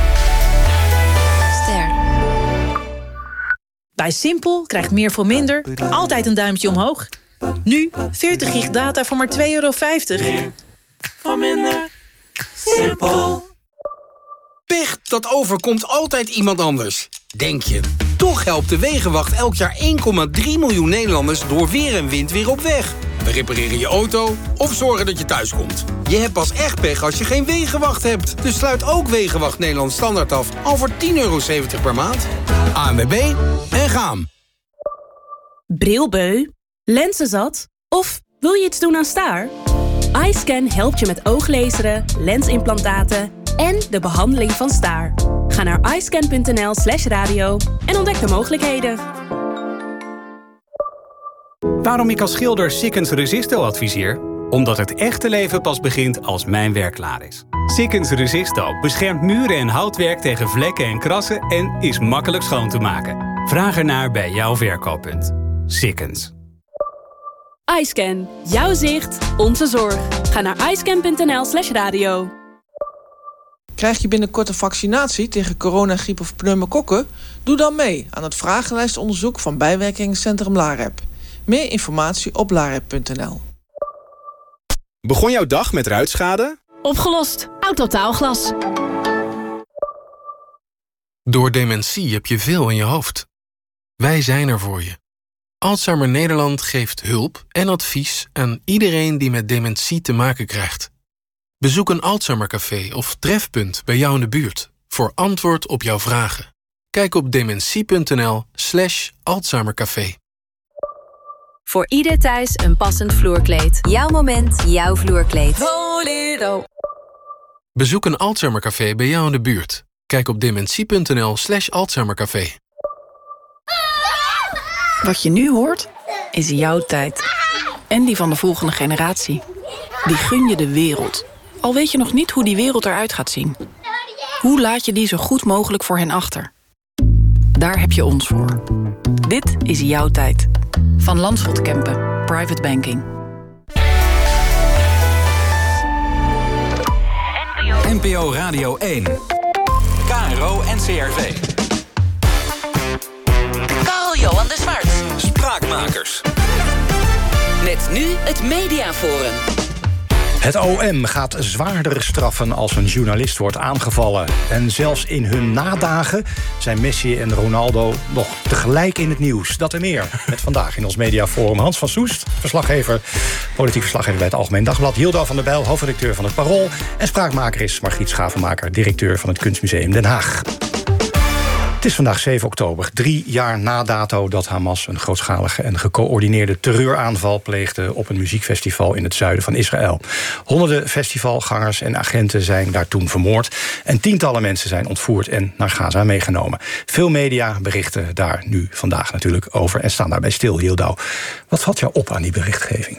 Bij Simpel krijgt meer voor minder altijd een duimpje omhoog. Nu 40 gig data voor maar €2,50. Meer voor minder. Simpel. Pech, dat overkomt altijd iemand anders. Denk je. Toch helpt de Wegenwacht elk jaar 1,3 miljoen Nederlanders door weer en wind weer op weg. We repareren je auto of zorgen dat je thuis komt. Je hebt pas echt pech als je geen Wegenwacht hebt. Dus sluit ook Wegenwacht Nederland Standaard af al voor €10,70 per maand. ANWB en gaan. Brilbeu? Lenzenzat? Of wil je iets doen aan staar? iScan helpt je met ooglezeren, lensimplantaten en de behandeling van staar. Ga naar iscan.nl/radio en ontdek de mogelijkheden. Waarom ik als schilder Sikkens Resisto adviseer? Omdat het echte leven pas begint als mijn werk klaar is. Sikkens Resisto beschermt muren en houtwerk tegen vlekken en krassen en is makkelijk schoon te maken. Vraag ernaar bij jouw verkooppunt. Sikkens. iScan. Jouw zicht, onze zorg. Ga naar iscan.nl/radio. Krijg je binnenkort een vaccinatie tegen corona, griep of pneumokokken? Doe dan mee aan het vragenlijstonderzoek van bijwerkingencentrum LAREP. Meer informatie op larep.nl. Begon jouw dag met ruitschade? Opgelost. Autotaalglas. Door dementie heb je veel in je hoofd. Wij zijn er voor je. Alzheimer Nederland geeft hulp en advies aan iedereen die met dementie te maken krijgt. Bezoek een Alzheimercafé of trefpunt bij jou in de buurt voor antwoord op jouw vragen. Kijk op dementie.nl/Alzheimercafé. Voor ieder thuis een passend vloerkleed. Jouw moment, jouw vloerkleed. Bolero. Bezoek een Alzheimercafé bij jou in de buurt. Kijk op dementie.nl/Alzheimercafé. Wat je nu hoort, is jouw tijd. En die van de volgende generatie. Die gun je de wereld. Al weet je nog niet hoe die wereld eruit gaat zien. Hoe laat je die zo goed mogelijk voor hen achter? Daar heb je ons voor. Dit is jouw tijd. Van Landschot Kempen. Private Banking. NPO Radio 1. KRO NCRV. Carl-Johan de Zwart. Spraakmakers. Met nu het Mediaforum. Het OM gaat zwaarder straffen als een journalist wordt aangevallen. En zelfs in hun nadagen zijn Messi en Ronaldo nog tegelijk in het nieuws. Dat en meer. Met vandaag in ons Mediaforum Hans van Soest, politiek verslaggever bij het Algemeen Dagblad. Hilda van der Bijl, hoofdredacteur van het Parool. En spraakmaker is Margriet Schavenmaker, directeur van het Kunstmuseum Den Haag. Het is vandaag 7 oktober, 3 jaar na dato dat Hamas een grootschalige en gecoördineerde terreuraanval pleegde op een muziekfestival in het zuiden van Israël. Honderden festivalgangers en agenten zijn daar toen vermoord en tientallen mensen zijn ontvoerd en naar Gaza meegenomen. Veel media berichten daar nu vandaag natuurlijk over en staan daarbij stil. Hildau, wat valt jou op aan die berichtgeving?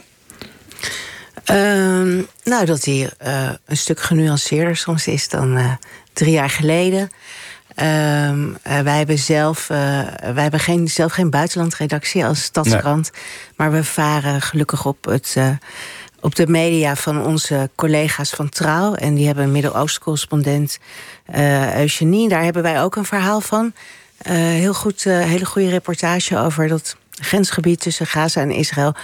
Dat die een stuk genuanceerder soms is dan 3 jaar geleden. Wij hebben zelf geen buitenlandredactie als Stadskrant. Nee. Maar we varen gelukkig op op de media van onze collega's van Trouw. En die hebben een Midden-Oosten-correspondent, Eugenie. Daar hebben wij ook een verhaal van. Heel goed, hele goede reportage over dat grensgebied tussen Gaza en Israël,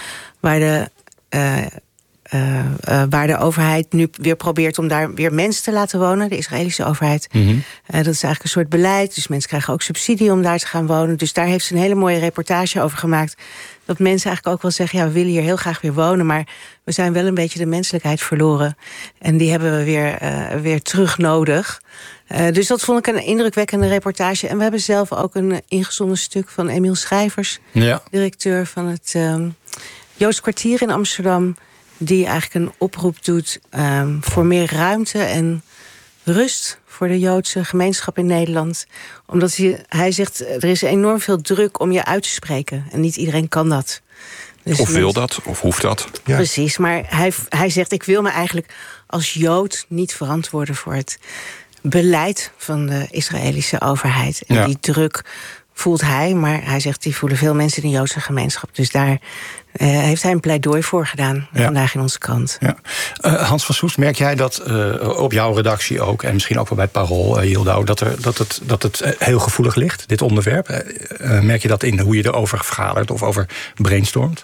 waar de overheid nu weer probeert om daar weer mensen te laten wonen, de Israëlische overheid. Mm-hmm. Dat is eigenlijk een soort beleid, dus mensen krijgen ook subsidie om daar te gaan wonen. Dus daar heeft ze een hele mooie reportage over gemaakt, dat mensen eigenlijk ook wel zeggen, ja, we willen hier heel graag weer wonen, maar we zijn wel een beetje de menselijkheid verloren. En die hebben we weer terug nodig. Dus dat vond ik een indrukwekkende reportage. En we hebben zelf ook een ingezonden stuk van Emiel Schrijvers, directeur van het Joods Kwartier in Amsterdam, die eigenlijk een oproep doet voor meer ruimte en rust voor de Joodse gemeenschap in Nederland. Omdat hij zegt, er is enorm veel druk om je uit te spreken. En niet iedereen kan dat. Dus of wil dat, of hoeft dat. Ja. Precies, maar hij zegt, ik wil me eigenlijk als Jood niet verantwoorden voor het beleid van de Israëlische overheid. En die druk voelt hij, maar hij zegt, die voelen veel mensen in de Joodse gemeenschap. Dus daar heeft hij een pleidooi voor gedaan, vandaag in onze krant. Ja. Hans van Soest, merk jij dat op jouw redactie ook, en misschien ook wel bij het Parool, Yildau, dat het heel gevoelig ligt, dit onderwerp? Merk je dat in hoe je erover vergadert of over brainstormt?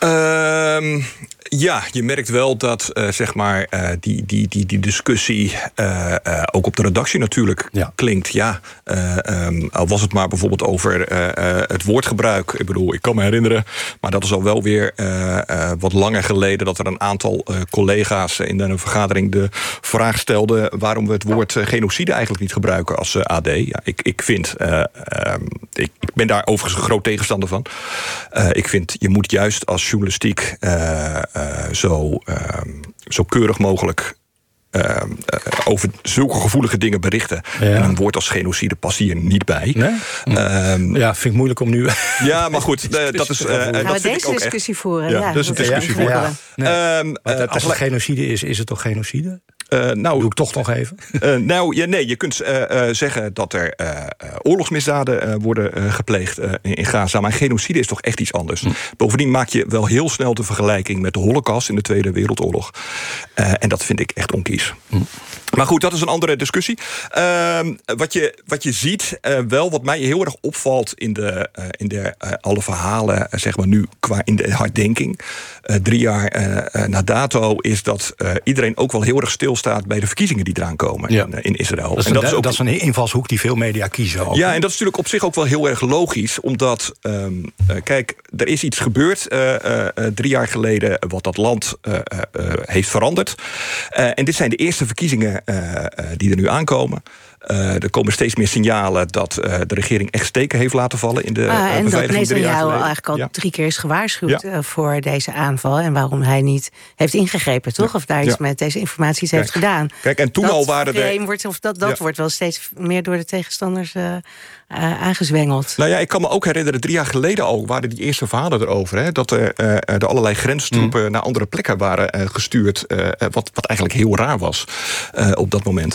Ja, je merkt wel dat zeg maar die discussie ook op de redactie natuurlijk klinkt. Ja, al was het maar bijvoorbeeld over het woordgebruik. Ik bedoel, ik kan me herinneren, maar dat is al wel weer wat langer geleden, dat er een aantal collega's in een vergadering de vraag stelden waarom we het woord genocide eigenlijk niet gebruiken als AD. Ja, ik vind, ik ben daar overigens een groot tegenstander van. Ik vind, je moet juist als journalistiek zo keurig mogelijk over zulke gevoelige dingen berichten. Ja. En een woord als genocide past hier niet bij. Nee? Vind ik moeilijk om nu. Ja, maar goed, dat is. Dat vind ik ook discussie echt voeren. Ja, dus een discussie voeren. Als het genocide is het toch genocide? Doe ik toch nog even? Je kunt zeggen dat er oorlogsmisdaden worden gepleegd in Gaza. Maar genocide is toch echt iets anders. Bovendien maak je wel heel snel de vergelijking met de Holocaust in de Tweede Wereldoorlog. En dat vind ik echt onkies. Maar goed, dat is een andere discussie. Wat je ziet, wat mij heel erg opvalt in de alle verhalen, zeg maar nu in de herdenking, 3 jaar na dato, is dat iedereen ook wel heel erg stilstaat bij de verkiezingen die eraan komen in Israël. Dat is een invalshoek die veel media kiezen. Ook. Ja, en dat is natuurlijk op zich ook wel heel erg logisch, omdat, kijk, er is iets gebeurd 3 jaar geleden wat dat land heeft veranderd. En dit zijn de eerste verkiezingen die er nu aankomen. Er komen steeds meer signalen dat de regering echt steken heeft laten vallen in de en beveiliging. Dat Netanyahu eigenlijk al 3 keer is gewaarschuwd voor deze aanval. En waarom hij niet heeft ingegrepen, toch? Of daar iets met deze informatie heeft gedaan. Kijk, en toen al waren er wordt wel steeds meer door de tegenstanders aangezwengeld. Nou ja, ik kan me ook herinneren, 3 jaar geleden al waren die eerste verhalen erover. Hè, dat er allerlei grenstroepen naar andere plekken waren gestuurd. Wat eigenlijk heel raar was op dat moment.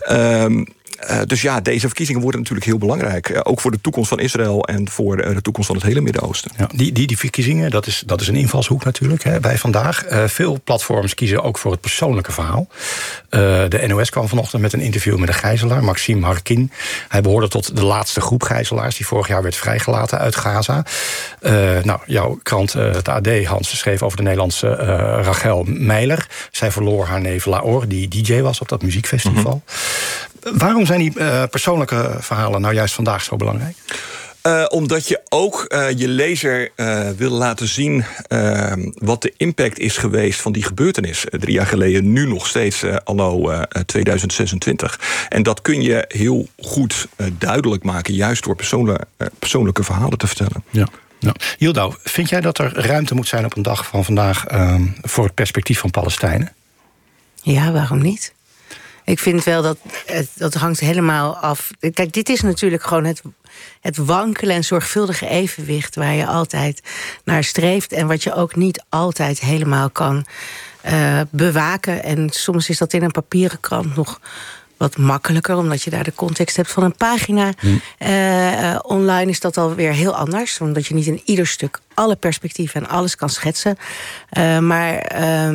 Dus ja, deze verkiezingen worden natuurlijk heel belangrijk. Ook voor de toekomst van Israël en voor de toekomst van het hele Midden-Oosten. Ja, die verkiezingen, dat is een invalshoek natuurlijk bij vandaag. Veel platforms kiezen ook voor het persoonlijke verhaal. De NOS kwam vanochtend met een interview met een gijzelaar, Maxime Harkin. Hij behoorde tot de laatste groep gijzelaars die vorig jaar werd vrijgelaten uit Gaza. Jouw krant, het AD, Hans, schreef over de Nederlandse Rachel Meiler. Zij verloor haar neef Laor, die DJ was op dat muziekfestival. Waarom zijn die persoonlijke verhalen nou juist vandaag zo belangrijk? Omdat je ook je lezer wil laten zien wat de impact is geweest van die gebeurtenis 3 jaar geleden, nu nog steeds anno 2026. En dat kun je heel goed duidelijk maken, juist door persoonlijke verhalen te vertellen. Ja. Nou, Yildau, vind jij dat er ruimte moet zijn op een dag van vandaag voor het perspectief van Palestijnen? Ja, waarom niet? Ik vind wel dat hangt helemaal af. Kijk, dit is natuurlijk gewoon het wankele en zorgvuldige evenwicht waar je altijd naar streeft en wat je ook niet altijd helemaal kan bewaken. En soms is dat in een papieren krant nog wat makkelijker, omdat je daar de context hebt van een pagina. Online is dat alweer heel anders, omdat je niet in ieder stuk alle perspectieven en alles kan schetsen. Maar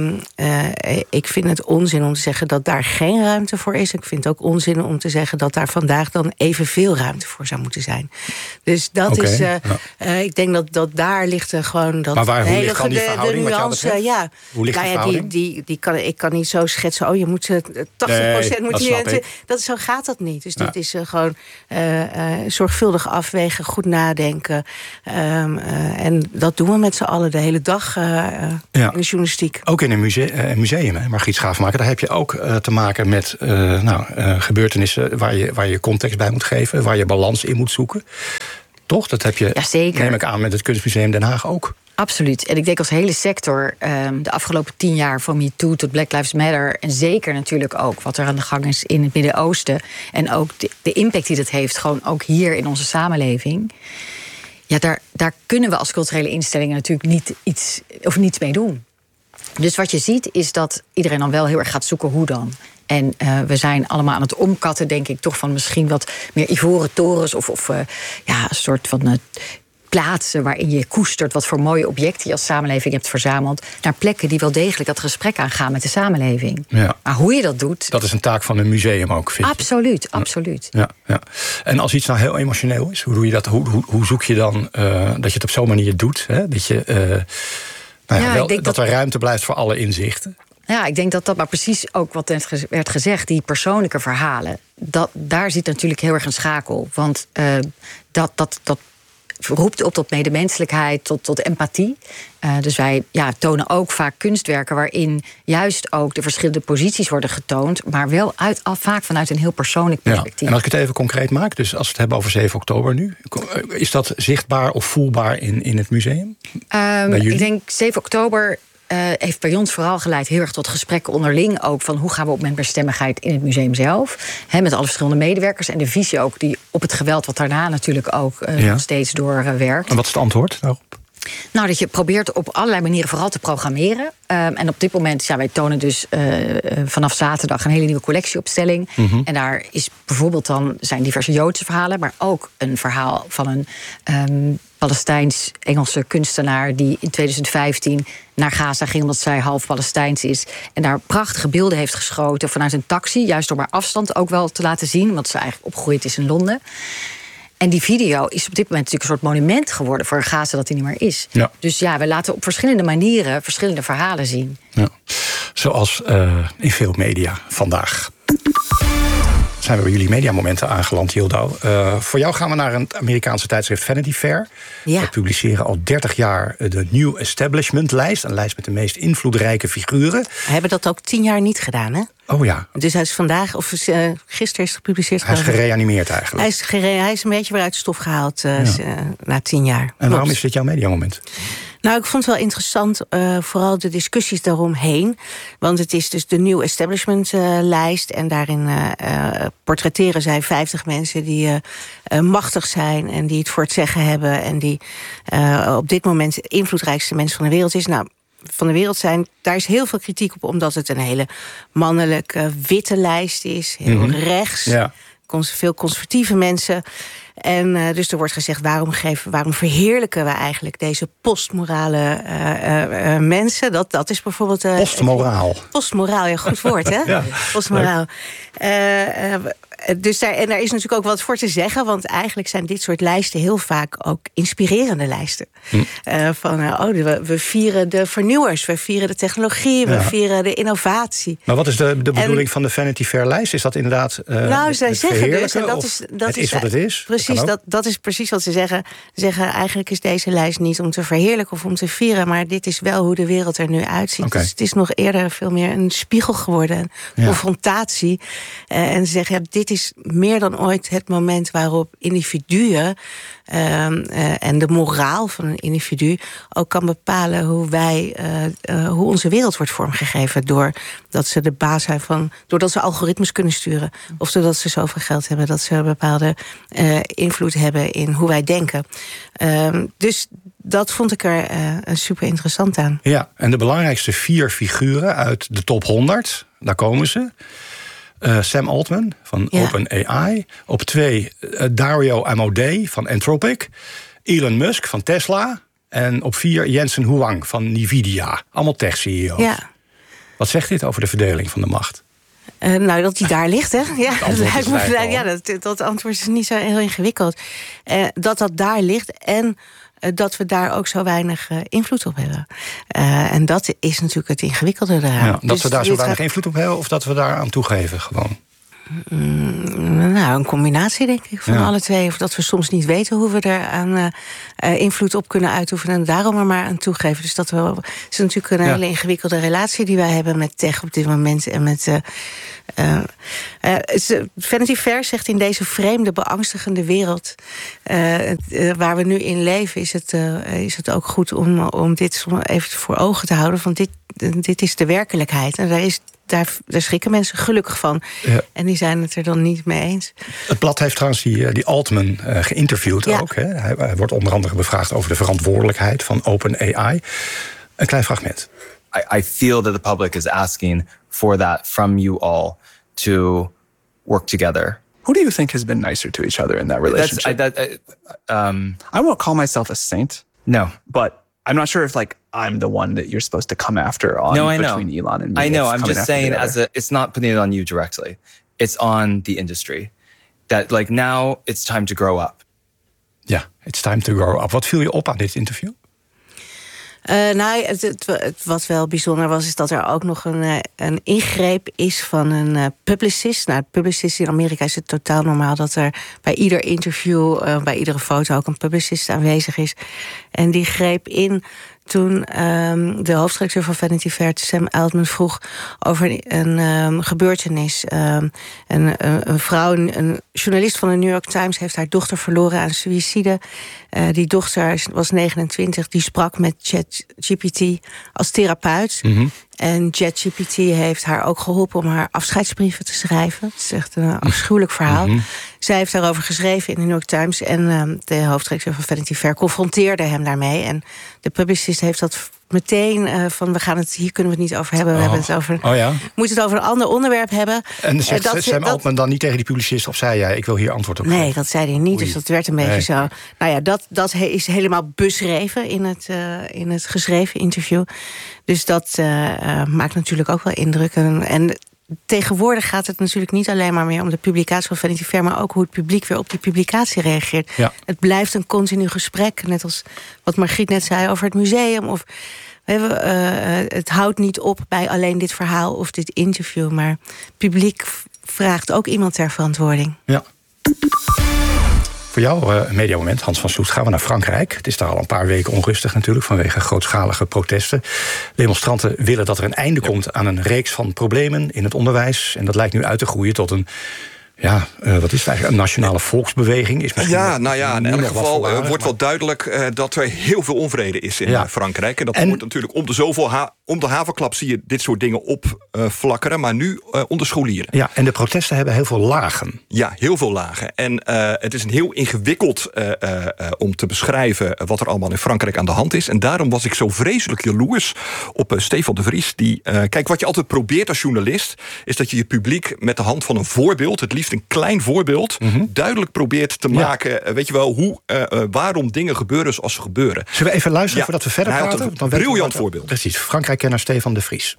ik vind het onzin om te zeggen dat daar geen ruimte voor is. Ik vind het ook onzin om te zeggen dat daar vandaag dan evenveel ruimte voor zou moeten zijn. Dus dat is... ik denk dat daar ligt gewoon... Dat maar hoe ligt dan die verhouding? De nuance, hoe ligt de verhouding? Ik kan niet zo schetsen... je moet 80% moet je... Zo gaat dat niet. Dus dit is gewoon zorgvuldig afwegen, goed nadenken. En dat doen we met z'n allen de hele dag in de journalistiek. Ook in een museum, Margriet Schavenmaker. Daar heb je ook te maken met gebeurtenissen waar je context bij moet geven, waar je balans in moet zoeken. Toch? Dat heb je, neem ik aan, met het Kunstmuseum Den Haag ook. Absoluut. En ik denk als hele sector de afgelopen 10 jaar... van MeToo tot Black Lives Matter... en zeker natuurlijk ook wat er aan de gang is in het Midden-Oosten... en ook de impact die dat heeft, gewoon ook hier in onze samenleving... ja, daar kunnen we als culturele instellingen natuurlijk niets mee doen. Dus wat je ziet is dat iedereen dan wel heel erg gaat zoeken hoe dan... En we zijn allemaal aan het omkatten, denk ik, toch van misschien wat meer ivoren torens... of een soort van plaatsen waarin je koestert wat voor mooie objecten je als samenleving hebt verzameld... naar plekken die wel degelijk dat gesprek aangaan met de samenleving. Ja. Maar hoe je dat doet... Dat is een taak van een museum ook, vind je? Absoluut. Ja. En als iets nou heel emotioneel is, hoe doe je dat? Hoe zoek je dan dat je het op zo'n manier doet? Hè? Dat je dat er ruimte blijft voor alle inzichten? Ja, ik denk dat maar precies ook wat net werd gezegd... die persoonlijke verhalen, daar zit natuurlijk heel erg een schakel. Want dat roept op tot medemenselijkheid, tot empathie. Dus wij tonen ook vaak kunstwerken... waarin juist ook de verschillende posities worden getoond... maar wel vaak vanuit een heel persoonlijk perspectief. En als ik het even concreet maak, dus als we het hebben over 7 oktober nu... is dat zichtbaar of voelbaar in het museum? Ik denk 7 oktober... heeft bij ons vooral geleid heel erg tot gesprekken onderling ook... van hoe gaan we op met bestemmigheid in het museum zelf. Met alle verschillende medewerkers en de visie ook... die op het geweld wat daarna natuurlijk ook nog steeds doorwerkt. En wat is het antwoord daarop? Nou, dat je probeert op allerlei manieren vooral te programmeren. En op dit moment, wij tonen dus vanaf zaterdag... een hele nieuwe collectieopstelling. Mm-hmm. En daar is bijvoorbeeld zijn diverse Joodse verhalen... maar ook een verhaal van een Palestijns-Engelse kunstenaar... die in 2015 naar Gaza ging omdat zij half Palestijns is... en daar prachtige beelden heeft geschoten vanuit een taxi... juist om haar afstand ook wel te laten zien... want ze eigenlijk opgegroeid is in Londen. En die video is op dit moment natuurlijk een soort monument geworden... voor Gaza dat die niet meer is. Ja. Dus we laten op verschillende manieren verschillende verhalen zien. Ja. Zoals in veel media vandaag. Zijn we bij jullie mediamomenten aangeland, Yildo. Voor jou gaan we naar een Amerikaanse tijdschrift Vanity Fair. Ja. We publiceren al 30 jaar de New Establishment-lijst. Een lijst met de meest invloedrijke figuren. We hebben dat ook 10 jaar niet gedaan, hè? Oh ja. Dus hij is vandaag, of gisteren is gepubliceerd. Hij is gereanimeerd eigenlijk. Hij is een beetje weer uit de stof gehaald na 10 10 En waarom is dit jouw mediamoment? Nou, ik vond het wel interessant, vooral de discussies daaromheen. Want het is dus de New Establishment-lijst. En daarin portretteren zij 50 mensen die machtig zijn... en die het voor het zeggen hebben. En die op dit moment de invloedrijkste mensen van de wereld is. Nou, van de wereld zijn, daar is heel veel kritiek op... omdat het een hele mannelijke, witte lijst is. Heel rechts. Ja. Veel conservatieve mensen... En dus er wordt gezegd, waarom verheerlijken we eigenlijk deze postmorale mensen? Dat is bijvoorbeeld... Postmoraal. Postmoraal, ja, goed woord, hè? Ja, postmoraal. Dus daar is natuurlijk ook wat voor te zeggen... want eigenlijk zijn dit soort lijsten heel vaak ook inspirerende lijsten. We vieren de vernieuwers, we vieren de technologie... we vieren de innovatie. Maar wat is de bedoeling van de Vanity Fair-lijst? Is dat inderdaad zij zeggen dus, en dat is wat het is? Precies, dat is precies wat ze zeggen. Ze zeggen, eigenlijk is deze lijst niet om te verheerlijken... of om te vieren, maar dit is wel hoe de wereld er nu uitziet. Okay. Dus het is nog eerder veel meer een spiegel geworden. Een confrontatie. En ze zeggen, dit is meer dan ooit het moment waarop individuen... en de moraal van een individu ook kan bepalen hoe onze wereld wordt vormgegeven. Doordat ze de baas zijn doordat ze algoritmes kunnen sturen. Of doordat ze zoveel geld hebben dat ze een bepaalde invloed hebben in hoe wij denken. Dus dat vond ik er super interessant aan. Ja, en de belangrijkste 4 figuren uit de top 100, daar komen ze. Sam Altman van OpenAI. Op 2 Dario Amodei van Anthropic. Elon Musk van Tesla. En op 4 Jensen Huang van Nvidia. Allemaal tech-CEO's. Ja. Wat zegt dit over de verdeling van de macht? Dat die daar ligt, hè? Ja, dat antwoord is niet zo heel ingewikkeld. Dat daar ligt en dat we daar ook zo weinig invloed op hebben. En dat is natuurlijk het ingewikkelde eraan. Ja, dat we daar zo weinig invloed op hebben of dat we daar aan toegeven gewoon? Een combinatie, denk ik, van alle twee. Of dat we soms niet weten hoe we er aan invloed op kunnen uitoefenen en daarom er maar aan toegeven. Dus dat het is natuurlijk een hele ingewikkelde relatie die wij hebben met tech op dit moment. En met Vanity Fair zegt in deze vreemde, beangstigende wereld waar we nu in leven, is het ook goed om dit even voor ogen te houden. Van dit is de werkelijkheid. En daar schrikken mensen gelukkig van. Ja. En die zijn het er dan niet mee eens. Het blad heeft trouwens die Altman geïnterviewd ook. Hè. Hij wordt onder andere bevraagd over de verantwoordelijkheid van OpenAI. Een klein fragment. I feel that the public is asking for that from you all to work together. Who do you think has been nicer to each other in that relationship? I won't call myself a saint. No. But I'm not sure if I'm the one that you're supposed to come after on between Elon and me. I know. I'm just saying it's not putting it on you directly. It's on the industry. That now it's time to grow up. Ja, it's time to grow up. Wat viel je op aan dit interview? Wat wel bijzonder was, is dat er ook nog een ingreep is van een publicist. Nou, publicist in Amerika is het totaal normaal dat er bij ieder interview, bij iedere foto ook een publicist aanwezig is. En die greep in toen de hoofdredacteur van Vanity Fair, Sam Altman, vroeg over een gebeurtenis. Een vrouw, een journalist van de New York Times, heeft haar dochter verloren aan suïcide. Die dochter was 29, die sprak met ChatGPT als therapeut. Mm-hmm. En ChatGPT heeft haar ook geholpen om haar afscheidsbrieven te schrijven. Het is echt een afschuwelijk verhaal. Mm-hmm. Zij heeft daarover geschreven in de New York Times. En de hoofdredacteur van Vanity Fair confronteerde hem daarmee. En de publicist heeft dat meteen van hier kunnen we het niet over hebben. We hebben het over. Moeten het over een ander onderwerp hebben. En zegt Sam Altman dan niet tegen die publicist of zei jij, ik wil hier antwoord op geven? Nee, dat zei hij niet. Oei. Dus dat werd een beetje zo. Nou ja, dat is helemaal beschreven in het geschreven interview. Dus dat maakt natuurlijk ook wel indruk. En tegenwoordig gaat het natuurlijk niet alleen maar meer om de publicatie van Vanity Fair, maar ook hoe het publiek weer op die publicatie reageert. Ja. Het blijft een continu gesprek, net als wat Margriet net zei over het museum. Of het houdt niet op bij alleen dit verhaal of dit interview, maar het publiek vraagt ook iemand ter verantwoording. Ja. Voor jou, mediamoment, Hans van Soest, gaan we naar Frankrijk. Het is daar al een paar weken onrustig natuurlijk vanwege grootschalige protesten. Demonstranten willen dat er een einde komt aan een reeks van problemen in het onderwijs. En dat lijkt nu uit te groeien tot een wat is het eigenlijk? Een nationale volksbeweging? Is in elk geval wordt wel duidelijk dat er heel veel onvrede is in Frankrijk. En dat wordt natuurlijk om de haverklap zie je dit soort dingen opflakkeren, maar nu onder scholieren. Ja, en de protesten hebben heel veel lagen. Ja, heel veel lagen. En het is een heel ingewikkeld om te beschrijven wat er allemaal in Frankrijk aan de hand is. En daarom was ik zo vreselijk jaloers op Stefan de Vries. Kijk, wat je altijd probeert als journalist, is dat je je publiek met de hand van een voorbeeld, het liefst een klein voorbeeld, duidelijk probeert te maken, weet je wel, waarom dingen gebeuren zoals ze gebeuren. Zullen we even luisteren voordat we verder praten? Een briljant voorbeeld. Precies, Frankrijk-kenner Stefan de Vries.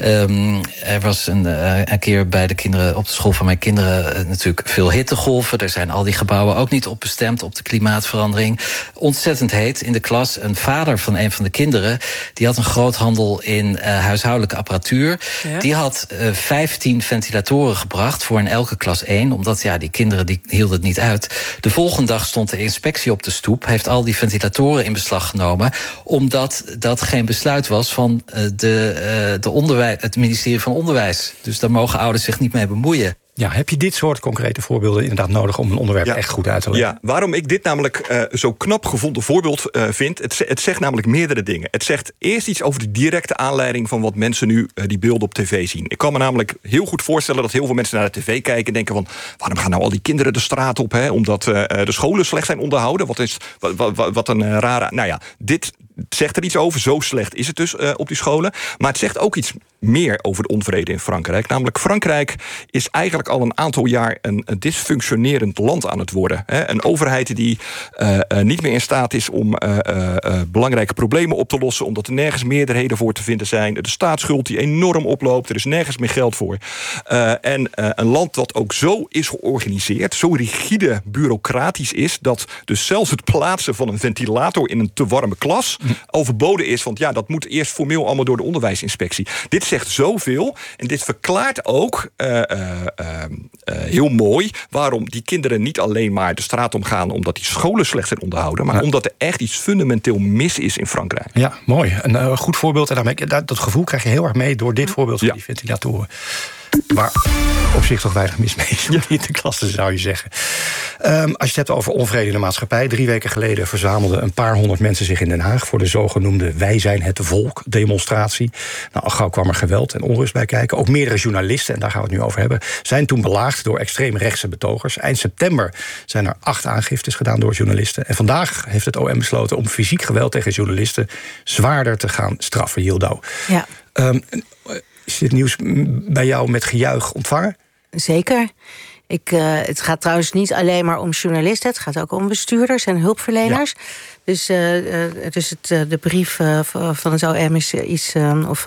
Er was een keer bij de kinderen op de school van mijn kinderen natuurlijk veel hittegolven. Er zijn al die gebouwen ook niet op bestemd op de klimaatverandering. Ontzettend heet in de klas. Een vader van een van de kinderen, die had een groothandel in huishoudelijke apparatuur. Ja. Die had 15 ventilatoren gebracht voor in elke klas 1. Omdat die kinderen die hielden het niet uit. De volgende dag stond de inspectie op de stoep, heeft al die ventilatoren in beslag genomen, omdat dat geen besluit was van het ministerie van Onderwijs. Dus daar mogen ouders zich niet mee bemoeien. Ja, heb je dit soort concrete voorbeelden inderdaad nodig om een onderwerp echt goed uit te leggen? Ja, waarom ik dit namelijk zo'n knap gevonden voorbeeld vind, het zegt namelijk meerdere dingen. Het zegt eerst iets over de directe aanleiding van wat mensen nu die beelden op tv zien. Ik kan me namelijk heel goed voorstellen dat heel veel mensen naar de tv kijken en denken van, waarom gaan nou al die kinderen de straat op? Omdat de scholen slecht zijn onderhouden? Wat een rare. Nou ja, zegt er iets over. Zo slecht is het dus op die scholen. Maar het zegt ook iets meer over de onvrede in Frankrijk. Namelijk, Frankrijk is eigenlijk al een aantal jaar een dysfunctionerend land aan het worden. Een overheid die niet meer in staat is om belangrijke problemen op te lossen, omdat er nergens meerderheden voor te vinden zijn. De staatsschuld die enorm oploopt. Er is nergens meer geld voor. En een land dat ook zo is georganiseerd, zo rigide bureaucratisch is, dat dus zelfs het plaatsen van een ventilator in een te warme klas overboden is. Want ja, dat moet eerst formeel allemaal door de onderwijsinspectie. Dit zegt zoveel en dit verklaart ook heel mooi waarom die kinderen niet alleen maar de straat omgaan omdat die scholen slecht zijn onderhouden, maar omdat er echt iets fundamenteel mis is in Frankrijk. Ja, mooi. Een goed voorbeeld. En dat gevoel krijg je heel erg mee door dit voorbeeld van die ventilatoren. Waar op zich toch weinig mis mee is in de klasse, zou je zeggen. Als je het hebt over onvrede in de maatschappij. 3 weken geleden verzamelden een paar honderd mensen zich in Den Haag voor de zogenoemde Wij zijn het volk demonstratie. Nou, al gauw kwam er geweld en onrust bij kijken. Ook meerdere journalisten, en daar gaan we het nu over hebben, zijn toen belaagd door extreemrechtse betogers. Eind september zijn er 8 aangiftes gedaan door journalisten. En vandaag heeft het OM besloten om fysiek geweld tegen journalisten zwaarder te gaan straffen. Yildau. Ja. Is dit nieuws bij jou met gejuich ontvangen? Zeker. Het gaat trouwens niet alleen maar om journalisten. Het gaat ook om bestuurders en hulpverleners. Ja. Dus de brief van het OM is iets... of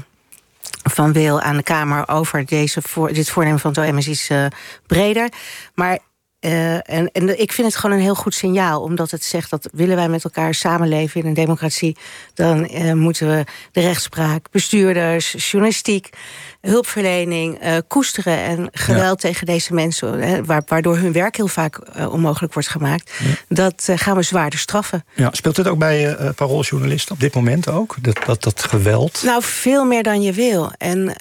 van Wil aan de Kamer over dit voornemen van het OM is iets breder. Maar... En ik vind het gewoon een heel goed signaal, omdat het zegt dat willen wij met elkaar samenleven in een democratie, dan moeten we de rechtspraak, bestuurders, journalistiek, hulpverlening koesteren en geweld tegen deze mensen, waardoor hun werk heel vaak onmogelijk wordt gemaakt. Ja. Dat gaan we zwaarder straffen. Ja, speelt dit ook bij parooljournalisten op dit moment ook? Dat geweld? Nou, veel meer dan je wil. En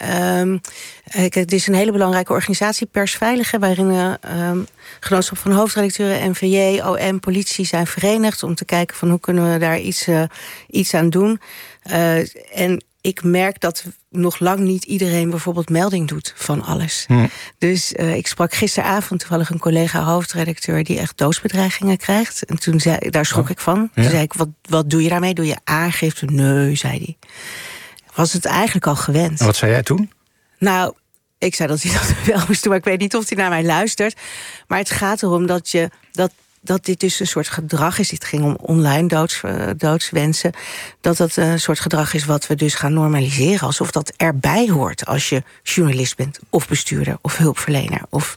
het is een hele belangrijke organisatie, Persveilig, waarin Genootschap van Hoofdredacteuren, NVJ, OM, politie zijn verenigd om te kijken van hoe kunnen we daar iets aan doen. En ik merk dat nog lang niet iedereen bijvoorbeeld melding doet van alles. Dus ik sprak gisteravond toevallig een collega hoofdredacteur die echt doodsbedreigingen krijgt. En daar schrok ik van. Toen zei ik, wat doe je daarmee? Doe je aangifte? Nee, zei hij. Was het eigenlijk al gewend. En wat zei jij toen? Nou, ik zei dat hij dat wel moest doen, maar ik weet niet of hij naar mij luistert. Maar het gaat erom dat dit dus een soort gedrag is. Dit ging om online doodswensen. Dat een soort gedrag is wat we dus gaan normaliseren. Alsof dat erbij hoort als je journalist bent. Of bestuurder, of hulpverlener, of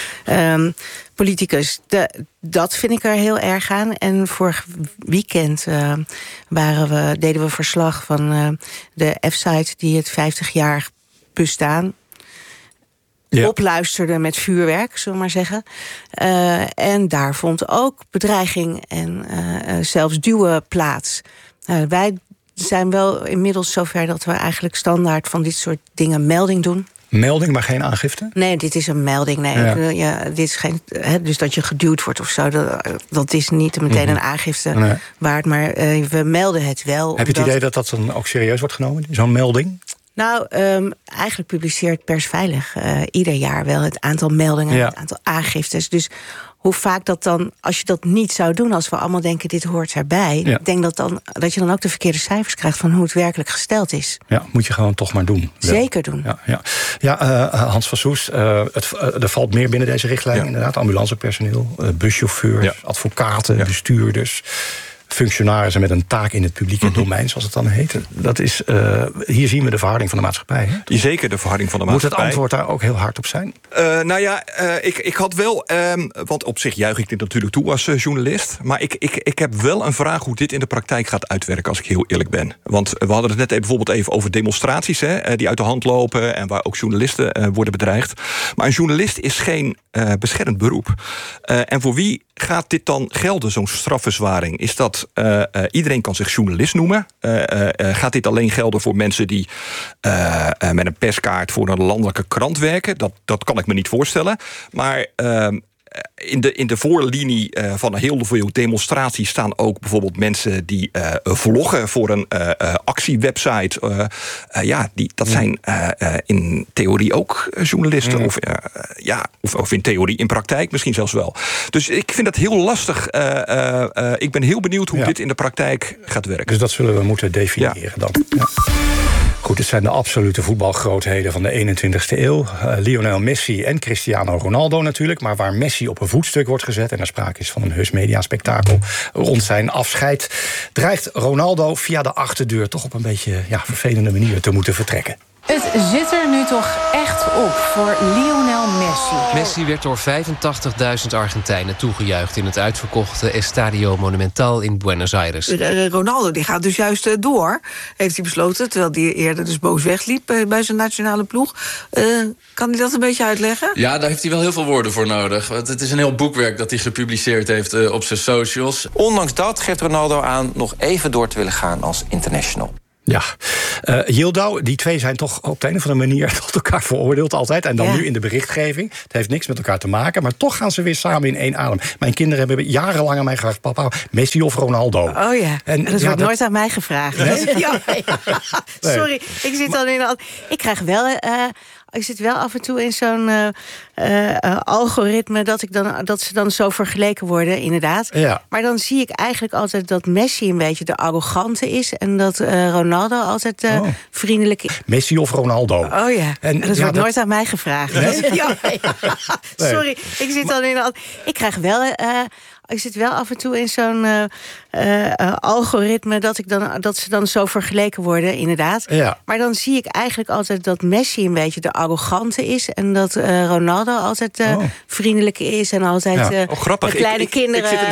politicus. Dat vind ik er heel erg aan. En vorig weekend deden we verslag van de F-site die het 50-jaar bestaan opluisterde met vuurwerk, zullen we maar zeggen. En daar vond ook bedreiging en zelfs duwen plaats. Wij zijn wel inmiddels zover dat we eigenlijk standaard van dit soort dingen melding doen. Melding, maar geen aangifte? Nee, dit is een melding. Nee, dit is geen, dus dat je geduwd wordt of zo. Dat is niet meteen een aangifte waard. Maar we melden het wel. Heb je het idee dat dat dan ook serieus wordt genomen, zo'n melding? Nou, eigenlijk publiceert Persveilig ieder jaar wel het aantal meldingen, het aantal aangiftes. Dus hoe vaak dat dan, als je dat niet zou doen, als we allemaal denken dit hoort erbij, ik denk dat je dan ook de verkeerde cijfers krijgt van hoe het werkelijk gesteld is. Ja, moet je gewoon toch maar doen. Zeker doen. Hans van Soest, er valt meer binnen deze richtlijn. Inderdaad, ambulancepersoneel, buschauffeurs, advocaten, bestuurders, functionarissen met een taak in het publieke domein, zoals het dan heet. Dat is, hier zien we de verharding van de maatschappij. Hè? Zeker de verharding van de maatschappij. Moet het antwoord daar ook heel hard op zijn? Ik had wel, want op zich juich ik dit natuurlijk toe als journalist, maar ik heb wel een vraag hoe dit in de praktijk gaat uitwerken, als ik heel eerlijk ben. Want we hadden het net bijvoorbeeld even over demonstraties die uit de hand lopen en waar ook journalisten worden bedreigd. Maar een journalist is geen beschermd beroep. En voor wie gaat dit dan gelden, zo'n strafverzwaring? Is dat iedereen kan zich journalist noemen? Gaat dit alleen gelden voor mensen die met een perskaart voor een landelijke krant werken? Dat kan ik me niet voorstellen. Maar in de voorlinie van heel veel demonstraties staan ook bijvoorbeeld mensen die vloggen voor een actiewebsite. Dat zijn in theorie ook journalisten. Of in theorie, in praktijk misschien zelfs wel. Dus ik vind dat heel lastig. Ik ben heel benieuwd hoe dit in de praktijk gaat werken. Dus dat zullen we moeten definiëren dan. Ja. Goed, het zijn de absolute voetbalgrootheden van de 21ste eeuw. Lionel Messi en Cristiano Ronaldo natuurlijk. Maar waar Messi op een voetstuk wordt gezet... en er sprake is van een heus mediaspectakel rond zijn afscheid... dreigt Ronaldo via de achterdeur toch op een beetje vervelende manier te moeten vertrekken. Het zit er nu toch echt op voor Lionel Messi. Messi werd door 85.000 Argentijnen toegejuicht... in het uitverkochte Estadio Monumental in Buenos Aires. Ronaldo die gaat dus juist door, heeft hij besloten... terwijl hij eerder dus boos wegliep bij zijn nationale ploeg. Kan hij dat een beetje uitleggen? Ja, daar heeft hij wel heel veel woorden voor nodig. Want het is een heel boekwerk dat hij gepubliceerd heeft op zijn socials. Ondanks dat geeft Ronaldo aan nog even door te willen gaan als international. Ja, Yildiz, die twee zijn toch op de een of andere manier tot elkaar veroordeeld altijd. En dan nu in de berichtgeving. Het heeft niks met elkaar te maken, maar toch gaan ze weer samen in één adem. Mijn kinderen hebben jarenlang aan mij gevraagd: papa, Messi of Ronaldo? Oh ja, en dat wordt nooit aan mij gevraagd. Nee? Sorry, ik zit dan in... Ik krijg wel... Ik zit wel af en toe in zo'n algoritme dat ze dan zo vergeleken worden, inderdaad. Ja. Maar dan zie ik eigenlijk altijd dat Messi een beetje de arrogante is... en dat Ronaldo altijd vriendelijk is. Messi of Ronaldo? Oh ja, en dat wordt nooit aan mij gevraagd. Nee? Sorry, ik zit dan in... Ik krijg wel... Ik zit wel af en toe in zo'n algoritme dat ze dan zo vergeleken worden, inderdaad. Ja. Maar dan zie ik eigenlijk altijd dat Messi een beetje de arrogante is... en dat Ronaldo altijd vriendelijk is en altijd grappig. Kleine kinderen... Ik zit in